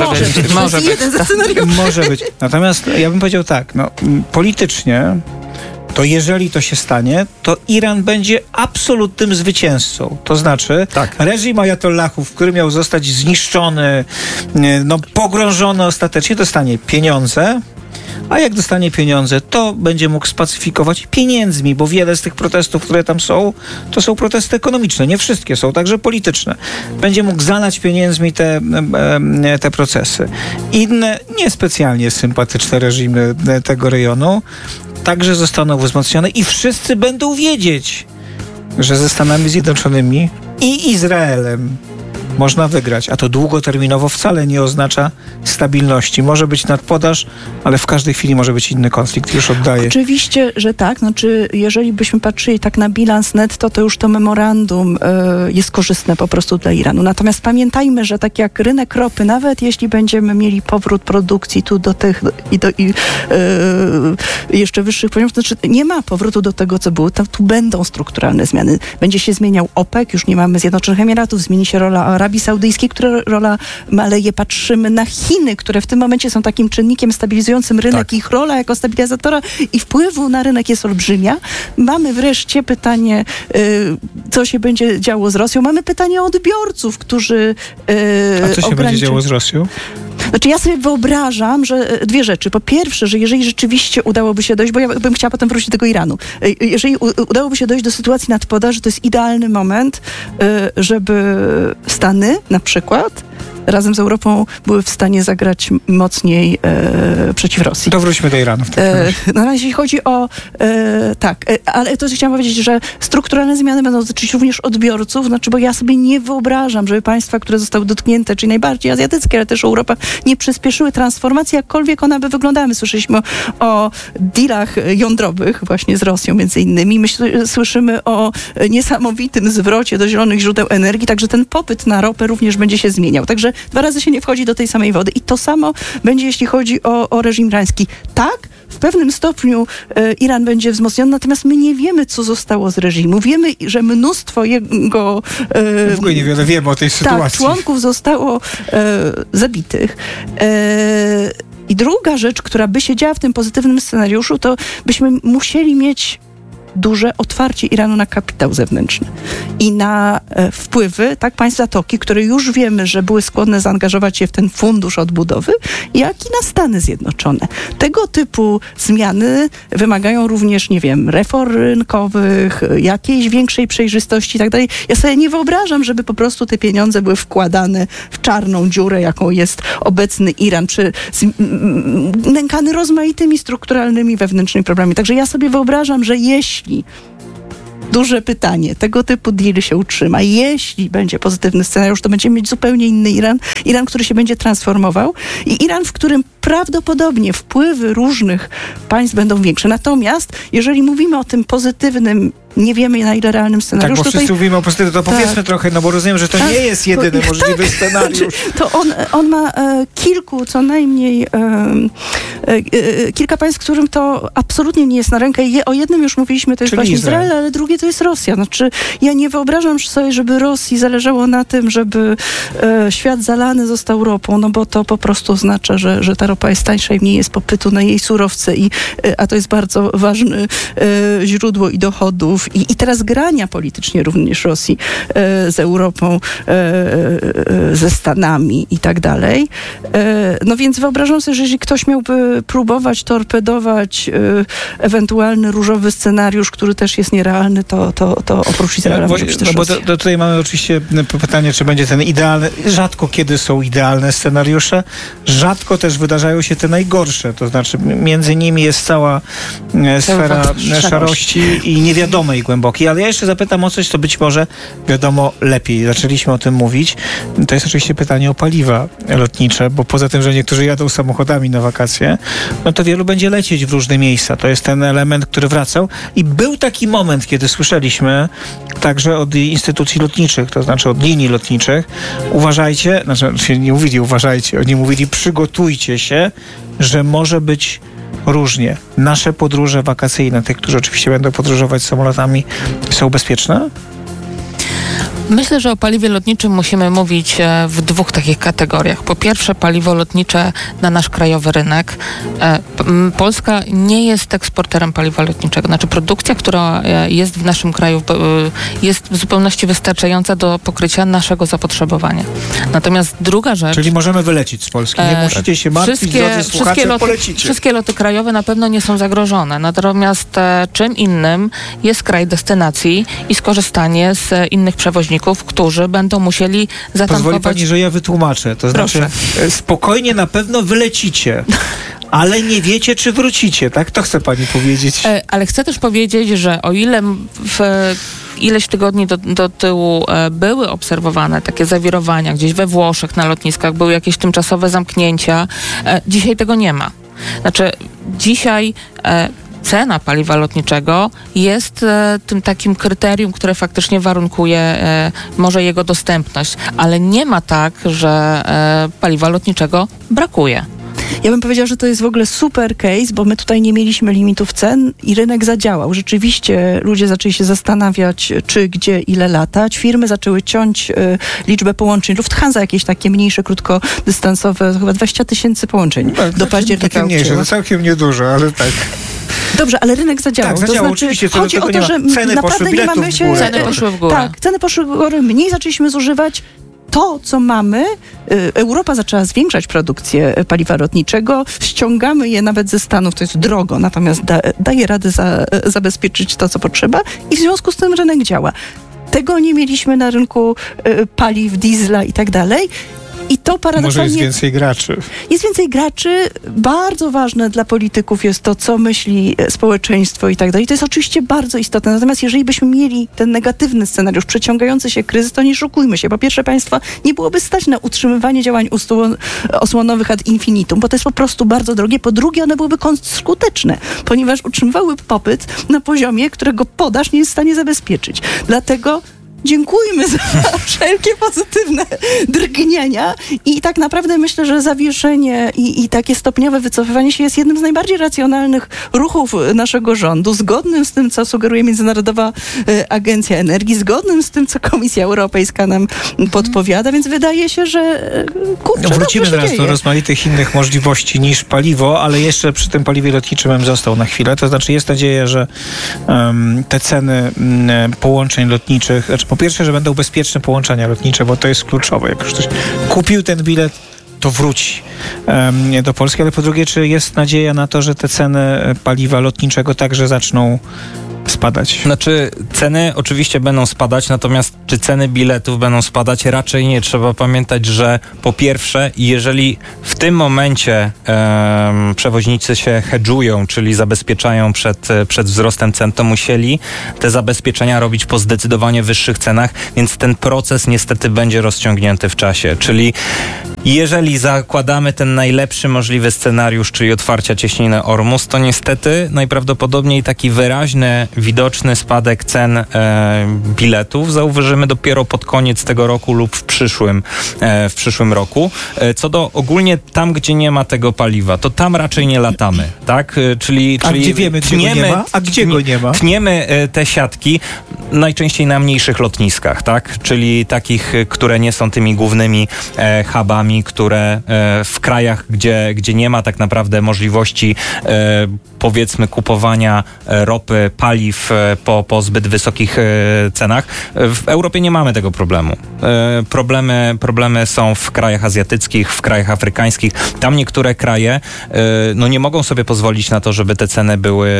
być. Natomiast ja bym powiedział tak, politycznie to jeżeli to się stanie, to Iran będzie absolutnym zwycięzcą. To znaczy reżim ajatollahów, który miał zostać zniszczony, pogrążony ostatecznie, dostanie pieniądze, a jak dostanie pieniądze, to będzie mógł spacyfikować pieniędzmi, bo wiele z tych protestów, które tam są, to są protesty ekonomiczne. Nie wszystkie są, także polityczne. Będzie mógł zalać pieniędzmi te procesy. Inne, niespecjalnie sympatyczne reżimy tego rejonu także zostaną wzmocnione i wszyscy będą wiedzieć, że ze Stanami Zjednoczonymi i Izraelem można wygrać, a to długoterminowo wcale nie oznacza stabilności. Może być nadpodaż, ale w każdej chwili może być inny konflikt, już oddaję. Oczywiście, że tak. Znaczy, jeżeli byśmy patrzyli tak na bilans netto, to już to memorandum jest korzystne po prostu dla Iranu. Natomiast pamiętajmy, że tak jak rynek ropy, nawet jeśli będziemy mieli powrót produkcji tu do tych jeszcze wyższych poziomów, to znaczy nie ma powrotu do tego, co było. Tu będą strukturalne zmiany. Będzie się zmieniał OPEC, już nie mamy Zjednoczonych Emiratów, zmieni się rola Arabii Saudyjskiej, która rola maleje. Patrzymy na Chiny, które w tym momencie są takim czynnikiem stabilizującym rynek. Ich rola jako stabilizatora i wpływu na rynek jest olbrzymia. Mamy wreszcie pytanie, co się będzie działo z Rosją. Mamy pytanie o odbiorców, którzy A co się będzie działo z Rosją? Znaczy ja sobie wyobrażam, że dwie rzeczy. Po pierwsze, że jeżeli rzeczywiście udałoby się dojść, bo ja bym chciała potem wrócić do tego Iranu, jeżeli udałoby się dojść do sytuacji nadpodaży, to jest idealny moment, żeby Stany na przykład razem z Europą były w stanie zagrać mocniej przeciw Rosji. To wróćmy do Iranu w takim razie. No, jeśli chodzi o... ale to chciałam powiedzieć, że strukturalne zmiany będą dotyczyć również odbiorców, znaczy, bo ja sobie nie wyobrażam, żeby państwa, które zostały dotknięte, czyli najbardziej azjatyckie, ale też Europa, nie przyspieszyły transformacji, jakkolwiek ona by wyglądała. My słyszeliśmy o dealach jądrowych właśnie z Rosją między innymi. My słyszymy o niesamowitym zwrocie do zielonych źródeł energii, także ten popyt na ropę również będzie się zmieniał. Także 2 razy się nie wchodzi do tej samej wody. I to samo będzie, jeśli chodzi o reżim irański. Tak, w pewnym stopniu Iran będzie wzmocniony, natomiast my nie wiemy, co zostało z reżimu. Wiemy, że mnóstwo jego... w ogóle niewiele wiemy o tej sytuacji. Członków zostało zabitych. I druga rzecz, która by się działa w tym pozytywnym scenariuszu, to byśmy musieli mieć duże otwarcie Iranu na kapitał zewnętrzny i na wpływy, tak, państw Zatoki, które już wiemy, że były skłonne zaangażować się w ten fundusz odbudowy, jak i na Stany Zjednoczone. Tego typu zmiany wymagają również, nie wiem, reform rynkowych, jakiejś większej przejrzystości i tak dalej. Ja sobie nie wyobrażam, żeby po prostu te pieniądze były wkładane w czarną dziurę, jaką jest obecny Iran, czy nękany rozmaitymi strukturalnymi wewnętrznymi problemami. Także ja sobie wyobrażam, że jeśli duże pytanie, tego typu deal się utrzyma, jeśli będzie pozytywny scenariusz, to będziemy mieć zupełnie inny Iran. Iran, który się będzie transformował i Iran, w którym prawdopodobnie wpływy różnych państw będą większe. Natomiast jeżeli mówimy o tym pozytywnym, nie wiemy na ile realnym scenariuszu. Tak, bo wszyscy mówimy o pozytywnym, to powiedzmy trochę, no bo rozumiem, że to nie jest jedyny możliwy scenariusz. To on ma kilku, co najmniej kilka państw, którym to absolutnie nie jest na rękę. O jednym już mówiliśmy, to jest właśnie Izrael, ale drugie to jest Rosja. Znaczy, ja nie wyobrażam sobie, żeby Rosji zależało na tym, żeby świat zalany został ropą, no bo to po prostu oznacza, że ta ropa jest tańsza i mniej jest popytu na jej surowce, a to jest bardzo ważne źródło i dochodów. I teraz grania politycznie również Rosji z Europą, ze Stanami i tak dalej. No więc wyobrażam sobie, że jeżeli ktoś miałby próbować torpedować ewentualny różowy scenariusz, który też jest nierealny, to oprócz Izraela może być też Rosja. Bo tutaj mamy oczywiście pytanie, czy będzie ten idealny. Rzadko kiedy są idealne scenariusze, rzadko też wydarzają się te najgorsze. To znaczy między nimi jest cała sfera szarości i niewiadomej głębokiej. Ale ja jeszcze zapytam o coś, co być może wiadomo lepiej. Zaczęliśmy o tym mówić. To jest oczywiście pytanie o paliwa lotnicze, bo poza tym, że niektórzy jadą samochodami na wakacje, no to wielu będzie lecieć w różne miejsca. To jest ten element, który wracał. I był taki moment, kiedy słyszeliśmy także od instytucji lotniczych, to znaczy od linii lotniczych, uważajcie, znaczy nie mówili uważajcie, oni mówili przygotujcie się, że może być różnie. Nasze podróże wakacyjne, tych, którzy oczywiście będą podróżować samolotami, są bezpieczne? Myślę, że o paliwie lotniczym musimy mówić w 2 takich kategoriach. Po pierwsze, paliwo lotnicze na nasz krajowy rynek. Polska nie jest eksporterem paliwa lotniczego. Znaczy produkcja, która jest w naszym kraju, jest w zupełności wystarczająca do pokrycia naszego zapotrzebowania. Natomiast druga rzecz... Czyli możemy wylecieć z Polski. Nie musicie się martwić, drodzy słuchacze, polecicie. Wszystkie loty krajowe na pewno nie są zagrożone. Natomiast czym innym jest kraj destynacji i skorzystanie z innych przewoźników, którzy będą musieli zatankować... Pozwoli pani, że ja wytłumaczę. To znaczy, spokojnie na pewno wylecicie, Ale nie wiecie, czy wrócicie, tak? To chce pani powiedzieć. Ale chcę też powiedzieć, że o ile ileś tygodni do tyłu były obserwowane takie zawirowania gdzieś we Włoszech na lotniskach, były jakieś tymczasowe zamknięcia, dzisiaj tego nie ma. Znaczy, dzisiaj cena paliwa lotniczego jest tym takim kryterium, które faktycznie warunkuje może jego dostępność, ale nie ma tak, że paliwa lotniczego brakuje. Ja bym powiedziała, że to jest w ogóle super case, bo my tutaj nie mieliśmy limitów cen i rynek zadziałał. Rzeczywiście ludzie zaczęli się zastanawiać, czy, gdzie, ile latać. Firmy zaczęły ciąć liczbę połączeń. Lufthansa jakieś takie mniejsze, krótkodystansowe, chyba 20 000 połączeń do października. Takie mniejsze, to całkiem niedużo, ale tak. Dobrze, ale rynek zadziałał. Tak, zadziałał, to znaczy, oczywiście. Chodzi o to, że ceny naprawdę nie mamy się... Ceny poszły w górę. Tak, ceny poszły w górę. Mniej zaczęliśmy zużywać to, co mamy. Europa zaczęła zwiększać produkcję paliwa lotniczego. Ściągamy je nawet ze Stanów, to jest drogo, natomiast daje radę zabezpieczyć to, co potrzeba i w związku z tym rynek działa. Tego nie mieliśmy na rynku paliw, diesla i tak dalej. I to paradoksalnie... Może jest więcej graczy. Jest więcej graczy. Bardzo ważne dla polityków jest to, co myśli społeczeństwo i tak dalej. To jest oczywiście bardzo istotne. Natomiast jeżeli byśmy mieli ten negatywny scenariusz, przeciągający się kryzys, to nie szukujmy się. Po pierwsze, państwa nie byłoby stać na utrzymywanie działań osłonowych ad infinitum, bo to jest po prostu bardzo drogie. Po drugie, one byłyby skuteczne, ponieważ utrzymywały popyt na poziomie, którego podaż nie jest w stanie zabezpieczyć. Dlatego dziękujmy za wszelkie pozytywne drgnienia i tak naprawdę myślę, że zawieszenie i takie stopniowe wycofywanie się jest jednym z najbardziej racjonalnych ruchów naszego rządu, zgodnym z tym, co sugeruje Międzynarodowa Agencja Energii, zgodnym z tym, co Komisja Europejska nam podpowiada, więc wydaje się, że wrócimy teraz do rozmaitych innych możliwości niż paliwo, ale jeszcze przy tym paliwie lotniczym bym został na chwilę. To znaczy jest nadzieja, że te ceny połączeń lotniczych, po pierwsze, że będą bezpieczne połączenia lotnicze, bo to jest kluczowe. Jak już ktoś kupił ten bilet, to wróci do Polski, ale po drugie, czy jest nadzieja na to, że te ceny paliwa lotniczego także zaczną spadać? Znaczy, ceny oczywiście będą spadać, natomiast czy ceny biletów będą spadać? Raczej nie. Trzeba pamiętać, że po pierwsze, jeżeli w tym momencie przewoźnicy się hedżują, czyli zabezpieczają przed wzrostem cen, to musieli te zabezpieczenia robić po zdecydowanie wyższych cenach, więc ten proces niestety będzie rozciągnięty w czasie. Czyli jeżeli zakładamy ten najlepszy możliwy scenariusz, czyli otwarcia cieśniny Ormus, to niestety najprawdopodobniej taki wyraźny, widoczny spadek cen biletów zauważymy dopiero pod koniec tego roku lub w przyszłym roku. Co do ogólnie tam, gdzie nie ma tego paliwa, to tam raczej nie latamy, tak? Czyli gdzie wiemy, gdzie go nie ma? A gdzie go nie ma? Tniemy te siatki najczęściej na mniejszych lotniskach, tak? Czyli takich, które nie są tymi głównymi hubami, które w krajach, gdzie nie ma tak naprawdę możliwości powiedzmy kupowania ropy, paliw po zbyt wysokich cenach. W Europie nie mamy tego problemu. Problemy są w krajach azjatyckich, w krajach afrykańskich. Tam niektóre kraje nie mogą sobie pozwolić na to, żeby te ceny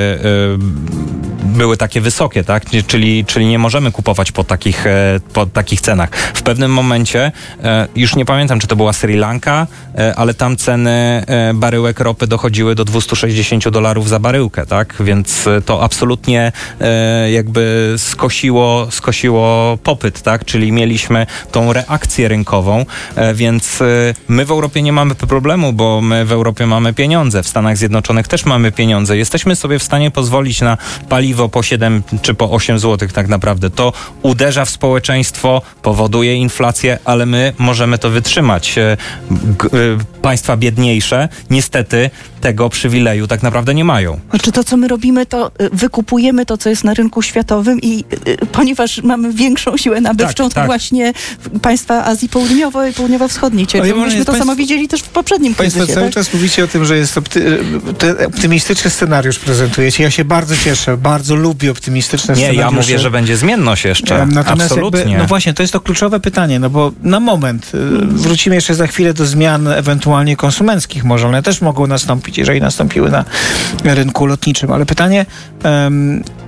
były takie wysokie, tak? Czyli nie możemy kupować po takich cenach. W pewnym momencie, już nie pamiętam, czy to była Sri Lanka, ale tam ceny baryłek ropy dochodziły do $260 za baryłkę, tak? Więc to absolutnie jakby skosiło popyt, tak? Czyli mieliśmy tą reakcję rynkową, więc my w Europie nie mamy problemu, bo my w Europie mamy pieniądze, w Stanach Zjednoczonych też mamy pieniądze. Jesteśmy sobie w stanie pozwolić na paliwo po 7 czy po 8 zł tak naprawdę. To uderza w społeczeństwo, powoduje inflację, ale my możemy to wytrzymać. Państwa biedniejsze niestety tego przywileju tak naprawdę nie mają. Znaczy to, co my robimy, to wykupujemy to, co jest na rynku światowym i ponieważ mamy większą siłę nabywczą, to właśnie państwa Azji Południowej i Południowo-Wschodniej cierpią. Myśmy to samo widzieli też w poprzednim kryzysie. Państwo cały czas mówicie o tym, że jest optymistyczny scenariusz prezentujecie. Ja się bardzo cieszę, bardzo lubię optymistyczne scenariusze. Nie, ja mówię, że będzie zmienność jeszcze. Natomiast absolutnie. No właśnie, to jest to kluczowe pytanie, no bo na moment, wrócimy jeszcze za chwilę do zmian ewentualnie konsumenckich może, one też mogą nastąpić, jeżeli nastąpiły na rynku lotniczym, ale pytanie,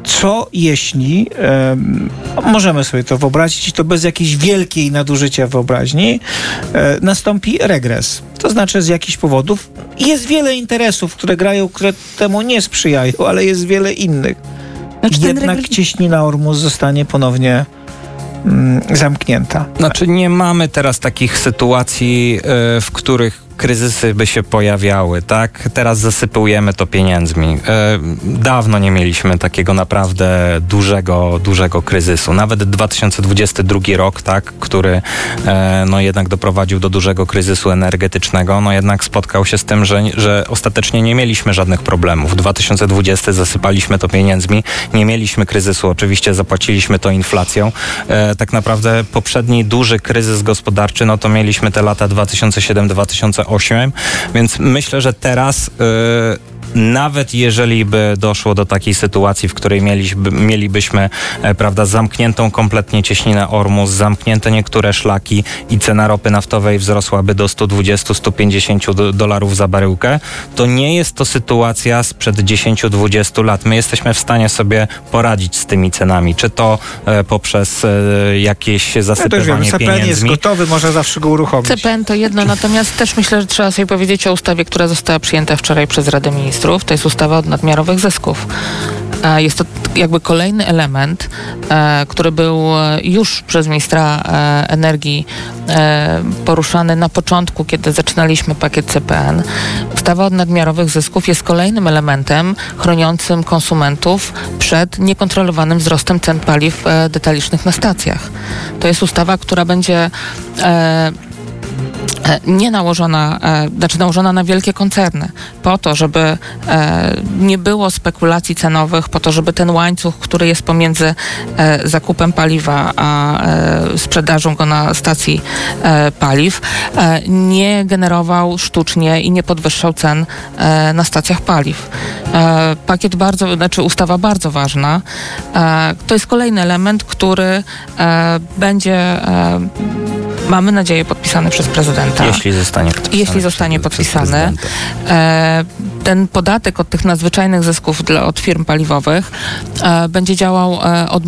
Co jeśli, możemy sobie to wyobrazić, i to bez jakiejś wielkiej nadużycia wyobraźni, nastąpi regres. To znaczy z jakichś powodów. Jest wiele interesów, które grają, które temu nie sprzyjają, ale jest wiele innych. Jednak cieśnina Ormus zostanie ponownie zamknięta. Znaczy nie mamy teraz takich sytuacji, w których kryzysy by się pojawiały, tak? Teraz zasypujemy to pieniędzmi. Dawno nie mieliśmy takiego naprawdę dużego kryzysu. Nawet 2022 rok, tak, który jednak doprowadził do dużego kryzysu energetycznego, jednak spotkał się z tym, że ostatecznie nie mieliśmy żadnych problemów. 2020 zasypaliśmy to pieniędzmi, nie mieliśmy kryzysu, oczywiście zapłaciliśmy to inflacją. Tak naprawdę poprzedni duży kryzys gospodarczy, to mieliśmy te lata 2007-2008, więc myślę, że teraz nawet jeżeli by doszło do takiej sytuacji, w której mielibyśmy zamkniętą kompletnie cieśninę Ormus, zamknięte niektóre szlaki i cena ropy naftowej wzrosłaby do $120-150 za baryłkę, to nie jest to sytuacja sprzed 10-20 lat. My jesteśmy w stanie sobie poradzić z tymi cenami, czy to poprzez jakieś zasypywanie CPN pieniędzmi. jest gotowy, można zawsze go uruchomić. CPN to jedno, natomiast też myślę, że trzeba sobie powiedzieć o ustawie, która została przyjęta wczoraj przez Radę Ministrów. To jest ustawa od nadmiarowych zysków. Jest to jakby kolejny element, który był już przez ministra energii poruszany na początku, kiedy zaczynaliśmy pakiet CPN. Ustawa od nadmiarowych zysków jest kolejnym elementem chroniącym konsumentów przed niekontrolowanym wzrostem cen paliw detalicznych na stacjach. To jest ustawa, która będzie nie nałożona, nałożona na wielkie koncerny, po to, żeby nie było spekulacji cenowych, po to, żeby ten łańcuch, który jest pomiędzy zakupem paliwa a sprzedażą go na stacji paliw, nie generował sztucznie i nie podwyższał cen na stacjach paliw. Ustawa bardzo ważna. To jest kolejny element, który będzie, mamy nadzieję, podpisany przez prezydenta. Jeśli zostanie podpisany. Ten podatek od tych nadzwyczajnych zysków od firm paliwowych będzie działał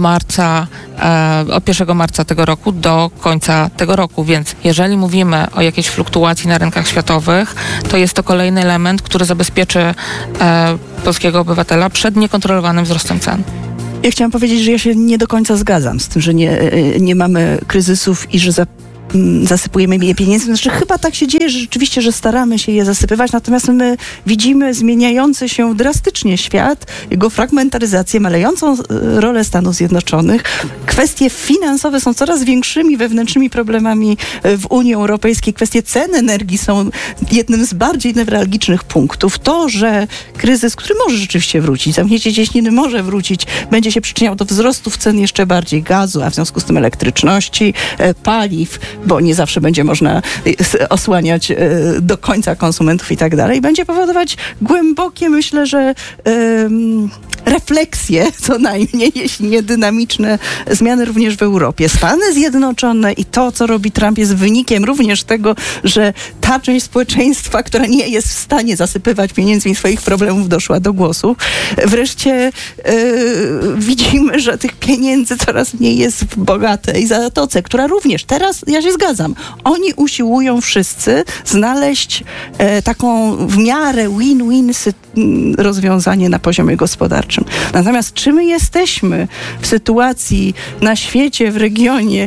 od 1 marca tego roku do końca tego roku, więc jeżeli mówimy o jakiejś fluktuacji na rynkach światowych, to jest to kolejny element, który zabezpieczy polskiego obywatela przed niekontrolowanym wzrostem cen. Ja chciałam powiedzieć, że ja się nie do końca zgadzam z tym, że nie mamy kryzysów i że zasypujemy je pieniędzmi. Znaczy chyba tak się dzieje, że rzeczywiście, że staramy się je zasypywać, natomiast my widzimy zmieniający się drastycznie świat, jego fragmentaryzację, malejącą rolę Stanów Zjednoczonych. Kwestie finansowe są coraz większymi wewnętrznymi problemami w Unii Europejskiej. Kwestie cen energii są jednym z bardziej newralgicznych punktów. To, że kryzys, który może rzeczywiście wrócić, zamknięcie cieśniny może wrócić, będzie się przyczyniał do wzrostów cen jeszcze bardziej gazu, a w związku z tym elektryczności, paliw, bo nie zawsze będzie można osłaniać do końca konsumentów i tak dalej. Będzie powodować głębokie, myślę, że refleksje, co najmniej, jeśli nie dynamiczne zmiany również w Europie. Stany Zjednoczone i to, co robi Trump, jest wynikiem również tego, że ta część społeczeństwa, która nie jest w stanie zasypywać pieniędzmi swoich problemów, doszła do głosu. Wreszcie widzimy, że tych pieniędzy coraz mniej jest w bogatej Zatoce, która również teraz, ja się zgadzam, oni usiłują wszyscy znaleźć taką w miarę win-win rozwiązanie na poziomie gospodarczym. Natomiast czy my jesteśmy w sytuacji na świecie, w regionie,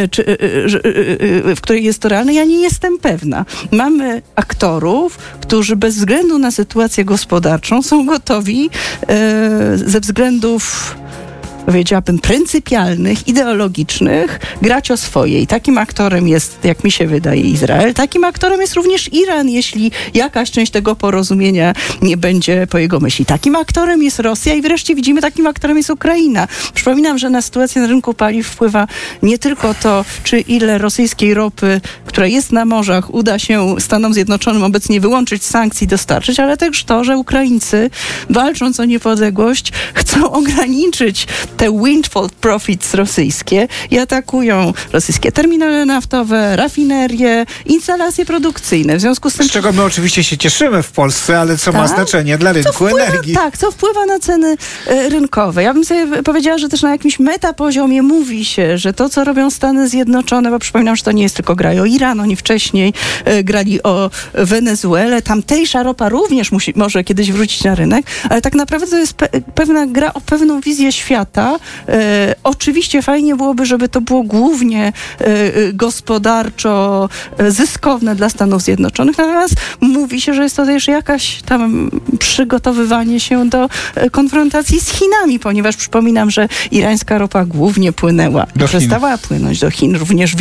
w której jest to realne, ja nie jestem pewna. Mamy aktorów, którzy bez względu na sytuację gospodarczą są gotowi ze względów, powiedziałabym, pryncypialnych, ideologicznych, grać o swoje. I takim aktorem jest, jak mi się wydaje, Izrael. Takim aktorem jest również Iran, jeśli jakaś część tego porozumienia nie będzie po jego myśli. Takim aktorem jest Rosja i wreszcie widzimy, takim aktorem jest Ukraina. Przypominam, że na sytuację na rynku paliw wpływa nie tylko to, czy ile rosyjskiej ropy, która jest na morzach, uda się Stanom Zjednoczonym obecnie wyłączyć sankcji, dostarczyć, ale też to, że Ukraińcy, walcząc o niepodległość, chcą ograniczyć te windfall profits rosyjskie i atakują rosyjskie terminale naftowe, rafinerie, instalacje produkcyjne. W związku z tym... Z czego my oczywiście się cieszymy w Polsce, ale co ma znaczenie dla rynku energii. Tak, co wpływa na ceny rynkowe. Ja bym sobie powiedziała, że też na jakimś metapoziomie mówi się, że to, co robią Stany Zjednoczone, bo przypominam, że to nie jest tylko gra o Iran, oni wcześniej grali o Wenezuelę, tamtejsza ropa również może kiedyś wrócić na rynek, ale tak naprawdę to jest pewna gra o pewną wizję świata. Oczywiście fajnie byłoby, żeby to było głównie gospodarczo zyskowne dla Stanów Zjednoczonych, natomiast mówi się, że jest to też jakaś tam przygotowywanie się do konfrontacji z Chinami, ponieważ przypominam, że irańska ropa głównie płynęła i przestała płynąć do Chin. Również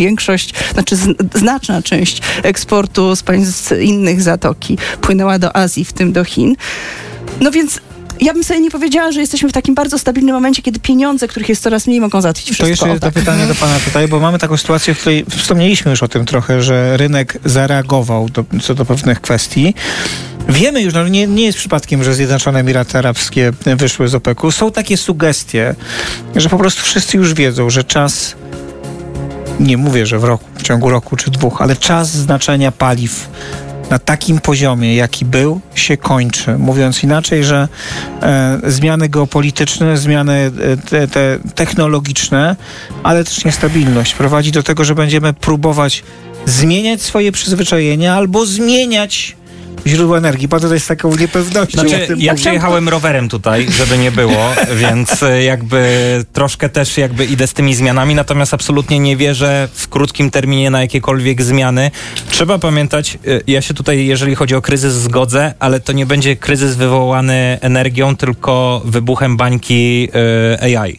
znaczna część eksportu z państw innych zatoki płynęła do Azji, w tym do Chin. No więc ja bym sobie nie powiedziała, że jesteśmy w takim bardzo stabilnym momencie, kiedy pieniądze, których jest coraz mniej, mogą załatwić wszystko. To jeszcze to pytanie do pana tutaj, bo mamy taką sytuację, w której wspomnieliśmy już o tym trochę, że rynek zareagował co do pewnych kwestii. Wiemy już, nie jest przypadkiem, że Zjednoczone Emiraty Arabskie wyszły z OPEC-u. Są takie sugestie, że po prostu wszyscy już wiedzą, że czas, nie mówię, że w ciągu roku czy 2, ale czas znaczenia paliw na takim poziomie, jaki był, się kończy. Mówiąc inaczej, że zmiany geopolityczne, zmiany te technologiczne, ale też niestabilność prowadzi do tego, że będziemy próbować zmieniać swoje przyzwyczajenia albo zmieniać źródło energii. Pan tutaj z taką niepewnością. Ja przyjechałem rowerem tutaj, żeby nie było, więc jakby troszkę też idę z tymi zmianami, natomiast absolutnie nie wierzę w krótkim terminie na jakiekolwiek zmiany. Trzeba pamiętać, ja się tutaj, jeżeli chodzi o kryzys, zgodzę, ale to nie będzie kryzys wywołany energią, tylko wybuchem bańki AI.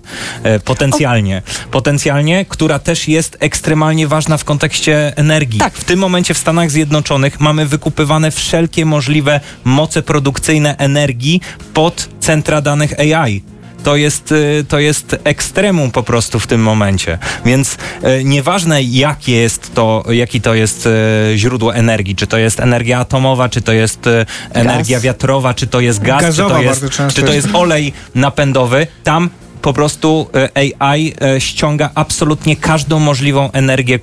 Potencjalnie, która też jest ekstremalnie ważna w kontekście energii. Tak. W tym momencie w Stanach Zjednoczonych mamy wykupywane wszelkie możliwe moce produkcyjne energii pod centra danych AI. To jest ekstremum po prostu w tym momencie. Więc nieważne jaki to jest źródło energii, czy to jest energia atomowa, czy to jest energia wiatrowa, czy to jest gaz, czy to jest olej napędowy, tam po prostu AI ściąga absolutnie każdą możliwą energię,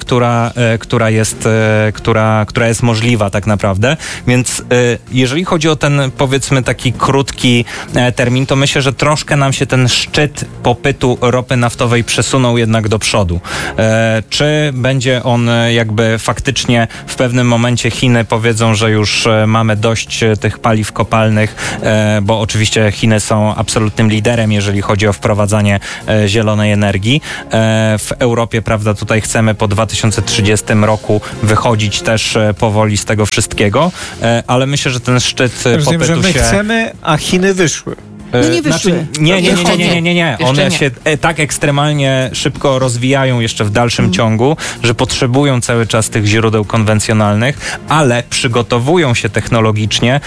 która jest możliwa tak naprawdę. Więc jeżeli chodzi o ten, powiedzmy, taki krótki termin, to myślę, że troszkę nam się ten szczyt popytu ropy naftowej przesunął jednak do przodu. Czy będzie on jakby faktycznie w pewnym momencie Chiny powiedzą, że już mamy dość tych paliw kopalnych, bo oczywiście Chiny są absolutnym liderem, jeżeli chodzi o wprowadzanie zielonej energii. W Europie, prawda, tutaj chcemy po 2030 roku wychodzić też powoli z tego wszystkiego, ale myślę, że ten szczyt popytu że my chcemy, a Chiny wyszły. Nie wyszły. Nie. One się tak ekstremalnie szybko rozwijają jeszcze w dalszym ciągu, że potrzebują cały czas tych źródeł konwencjonalnych, ale przygotowują się technologicznie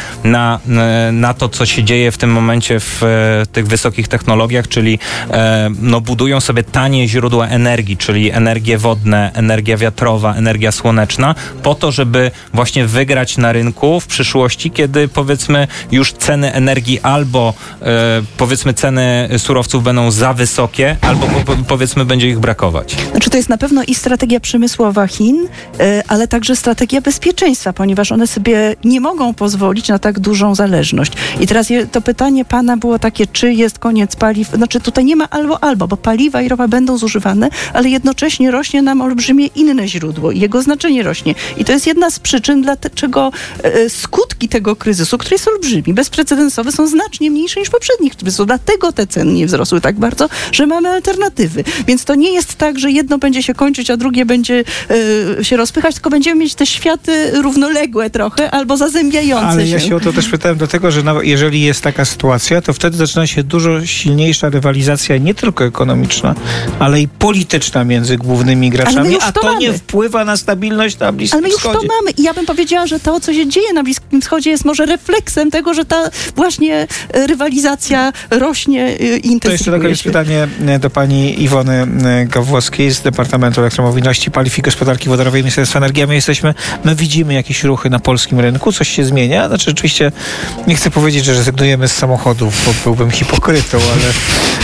na to, co się dzieje w tym momencie w tych wysokich technologiach, czyli budują sobie tanie źródła energii, czyli energie wodne, energia wiatrowa, energia słoneczna, po to, żeby właśnie wygrać na rynku w przyszłości, kiedy powiedzmy już ceny energii albo powiedzmy ceny surowców będą za wysokie, albo powiedzmy będzie ich brakować. Znaczy to jest na pewno i strategia przemysłowa Chin, ale także strategia bezpieczeństwa, ponieważ one sobie nie mogą pozwolić na tak dużą zależność. I teraz to pytanie pana było takie, czy jest koniec paliw? Znaczy tutaj nie ma albo, bo paliwa i ropa będą zużywane, ale jednocześnie rośnie nam olbrzymie inne źródło i jego znaczenie rośnie. I to jest jedna z przyczyn, dlaczego skutki tego kryzysu, który jest olbrzymi, bezprecedensowy, są znacznie mniejsze niż poprzednich kryzysów. Dlatego te ceny nie wzrosły tak bardzo, że mamy alternatywy. Więc to nie jest tak, że jedno będzie się kończyć, a drugie będzie się rozpychać, tylko będziemy mieć te światy równoległe trochę, albo zazębiające się. Ale ja się o to też pytałem, dlatego, że jeżeli jest taka sytuacja, to wtedy zaczyna się dużo silniejsza rywalizacja, nie tylko ekonomiczna, ale i polityczna między głównymi graczami, a to nie wpływa na stabilność na Bliskim Wschodzie. Ale my już to mamy. I ja bym powiedziała, że to, co się dzieje na Bliskim Wschodzie, jest może refleksem tego, że ta właśnie rywalizacja inflacja rośnie intensywnie. To jeszcze na koniec pytanie do pani Iwony Gawłowskiej z Departamentu Elektromobilności, Paliw i Gospodarki Wodorowej Ministerstwa Energii. My widzimy jakieś ruchy na polskim rynku, coś się zmienia. Znaczy rzeczywiście nie chcę powiedzieć, że rezygnujemy z samochodów, bo byłbym hipokrytą, ale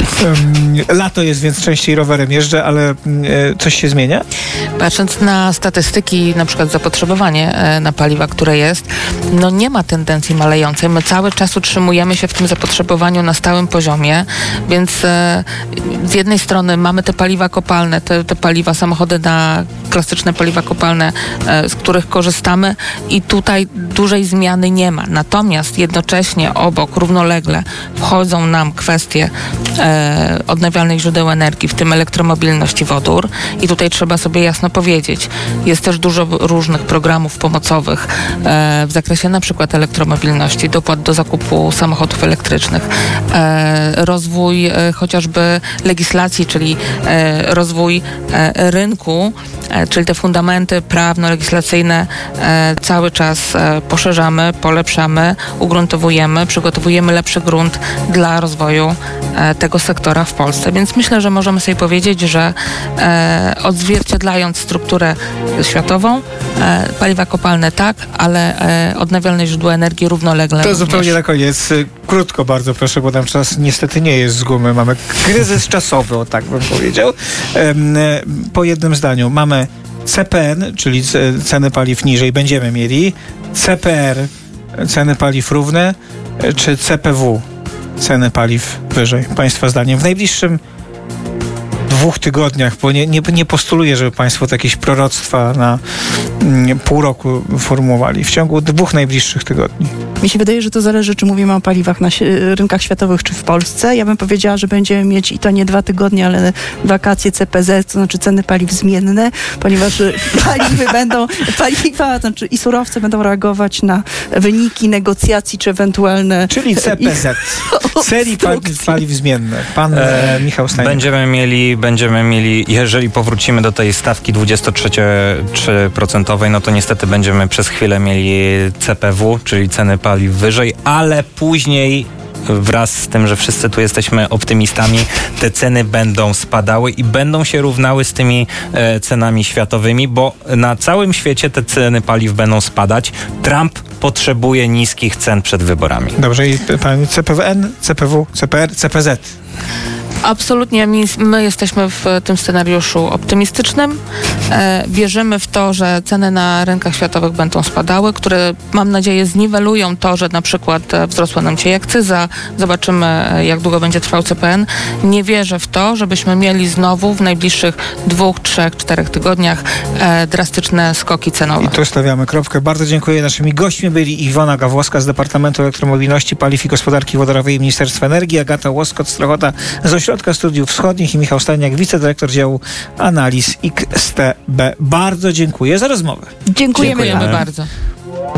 lato jest, więc częściej rowerem jeżdżę, ale coś się zmienia? Patrząc na statystyki, na przykład zapotrzebowanie na paliwa, które jest, no nie ma tendencji malejącej. My cały czas utrzymujemy się w tym zapotrzebowaniu na stałym poziomie, więc z jednej strony mamy te paliwa kopalne, te paliwa, samochody na klasyczne paliwa kopalne, z których korzystamy i tutaj dużej zmiany nie ma. Natomiast jednocześnie obok, równolegle wchodzą nam kwestie odnawialnych źródeł energii, w tym elektromobilność i wodór. I tutaj trzeba sobie jasno powiedzieć, jest też dużo różnych programów pomocowych w zakresie na przykład elektromobilności, dopłat do zakupu samochodów elektrycznych, rozwój chociażby legislacji, czyli rozwój rynku, czyli te fundamenty prawno-legislacyjne cały czas poszerzamy, polepszamy, ugruntowujemy, przygotowujemy lepszy grunt dla rozwoju tego sektora w Polsce. Więc myślę, że możemy sobie powiedzieć, że odzwierciedlając strukturę światową, paliwa kopalne tak, ale odnawialne źródła energii równolegle. To zupełnie na koniec. Krótko bardzo proszę, bo nam czas niestety nie jest z gumy. Mamy kryzys czasowy, o tak bym powiedział. Po jednym zdaniu. Mamy CPN, czyli ceny paliw niżej, będziemy mieli. CPR, ceny paliw równe, czy CPW, ceny paliw wyżej. Państwa zdaniem w najbliższym 2 tygodniach, bo nie postuluję, żeby Państwo to jakieś proroctwa na pół roku formułowali. W ciągu 2 najbliższych tygodni. Mi się wydaje, że to zależy, czy mówimy o paliwach na rynkach światowych, czy w Polsce. Ja bym powiedziała, że będziemy mieć i to nie 2 tygodnie, ale wakacje CPZ, to znaczy ceny paliw zmienne, ponieważ paliwa, znaczy i surowce będą reagować na wyniki negocjacji, czy ewentualne... Czyli CPZ. Ceny paliw zmiennych. Pan Michał Stajnik. Będziemy mieli, jeżeli powrócimy do tej stawki 23%, no to niestety będziemy przez chwilę mieli CPW, czyli ceny paliw wyżej, ale później wraz z tym, że wszyscy tu jesteśmy optymistami, te ceny będą spadały i będą się równały z tymi cenami światowymi, bo na całym świecie te ceny paliw będą spadać. Trump potrzebuje niskich cen przed wyborami. Dobrze, i pan CPWN, CPW, CPR, CPZ. Absolutnie, my jesteśmy w tym scenariuszu optymistycznym. Wierzymy w to, że ceny na rynkach światowych będą spadały, które mam nadzieję zniwelują to, że na przykład wzrosła nam dzisiaj akcyza. Zobaczymy, jak długo będzie trwał CPN. Nie wierzę w to, żebyśmy mieli znowu w najbliższych 2, 3, 4 tygodniach drastyczne skoki cenowe. I tu stawiamy kropkę. Bardzo dziękuję. Naszymi gośćmi byli Iwona Gawłowska z Departamentu Elektromobilności, Paliw i Gospodarki Wodorowej Ministerstwa Energii, Agata Łoskot-Strachota z Ośrodka Studiów Wschodnich i Michał Stajniak, wicedyrektor działu analiz XTB. Bardzo dziękuję za rozmowę. Dziękujemy bardzo.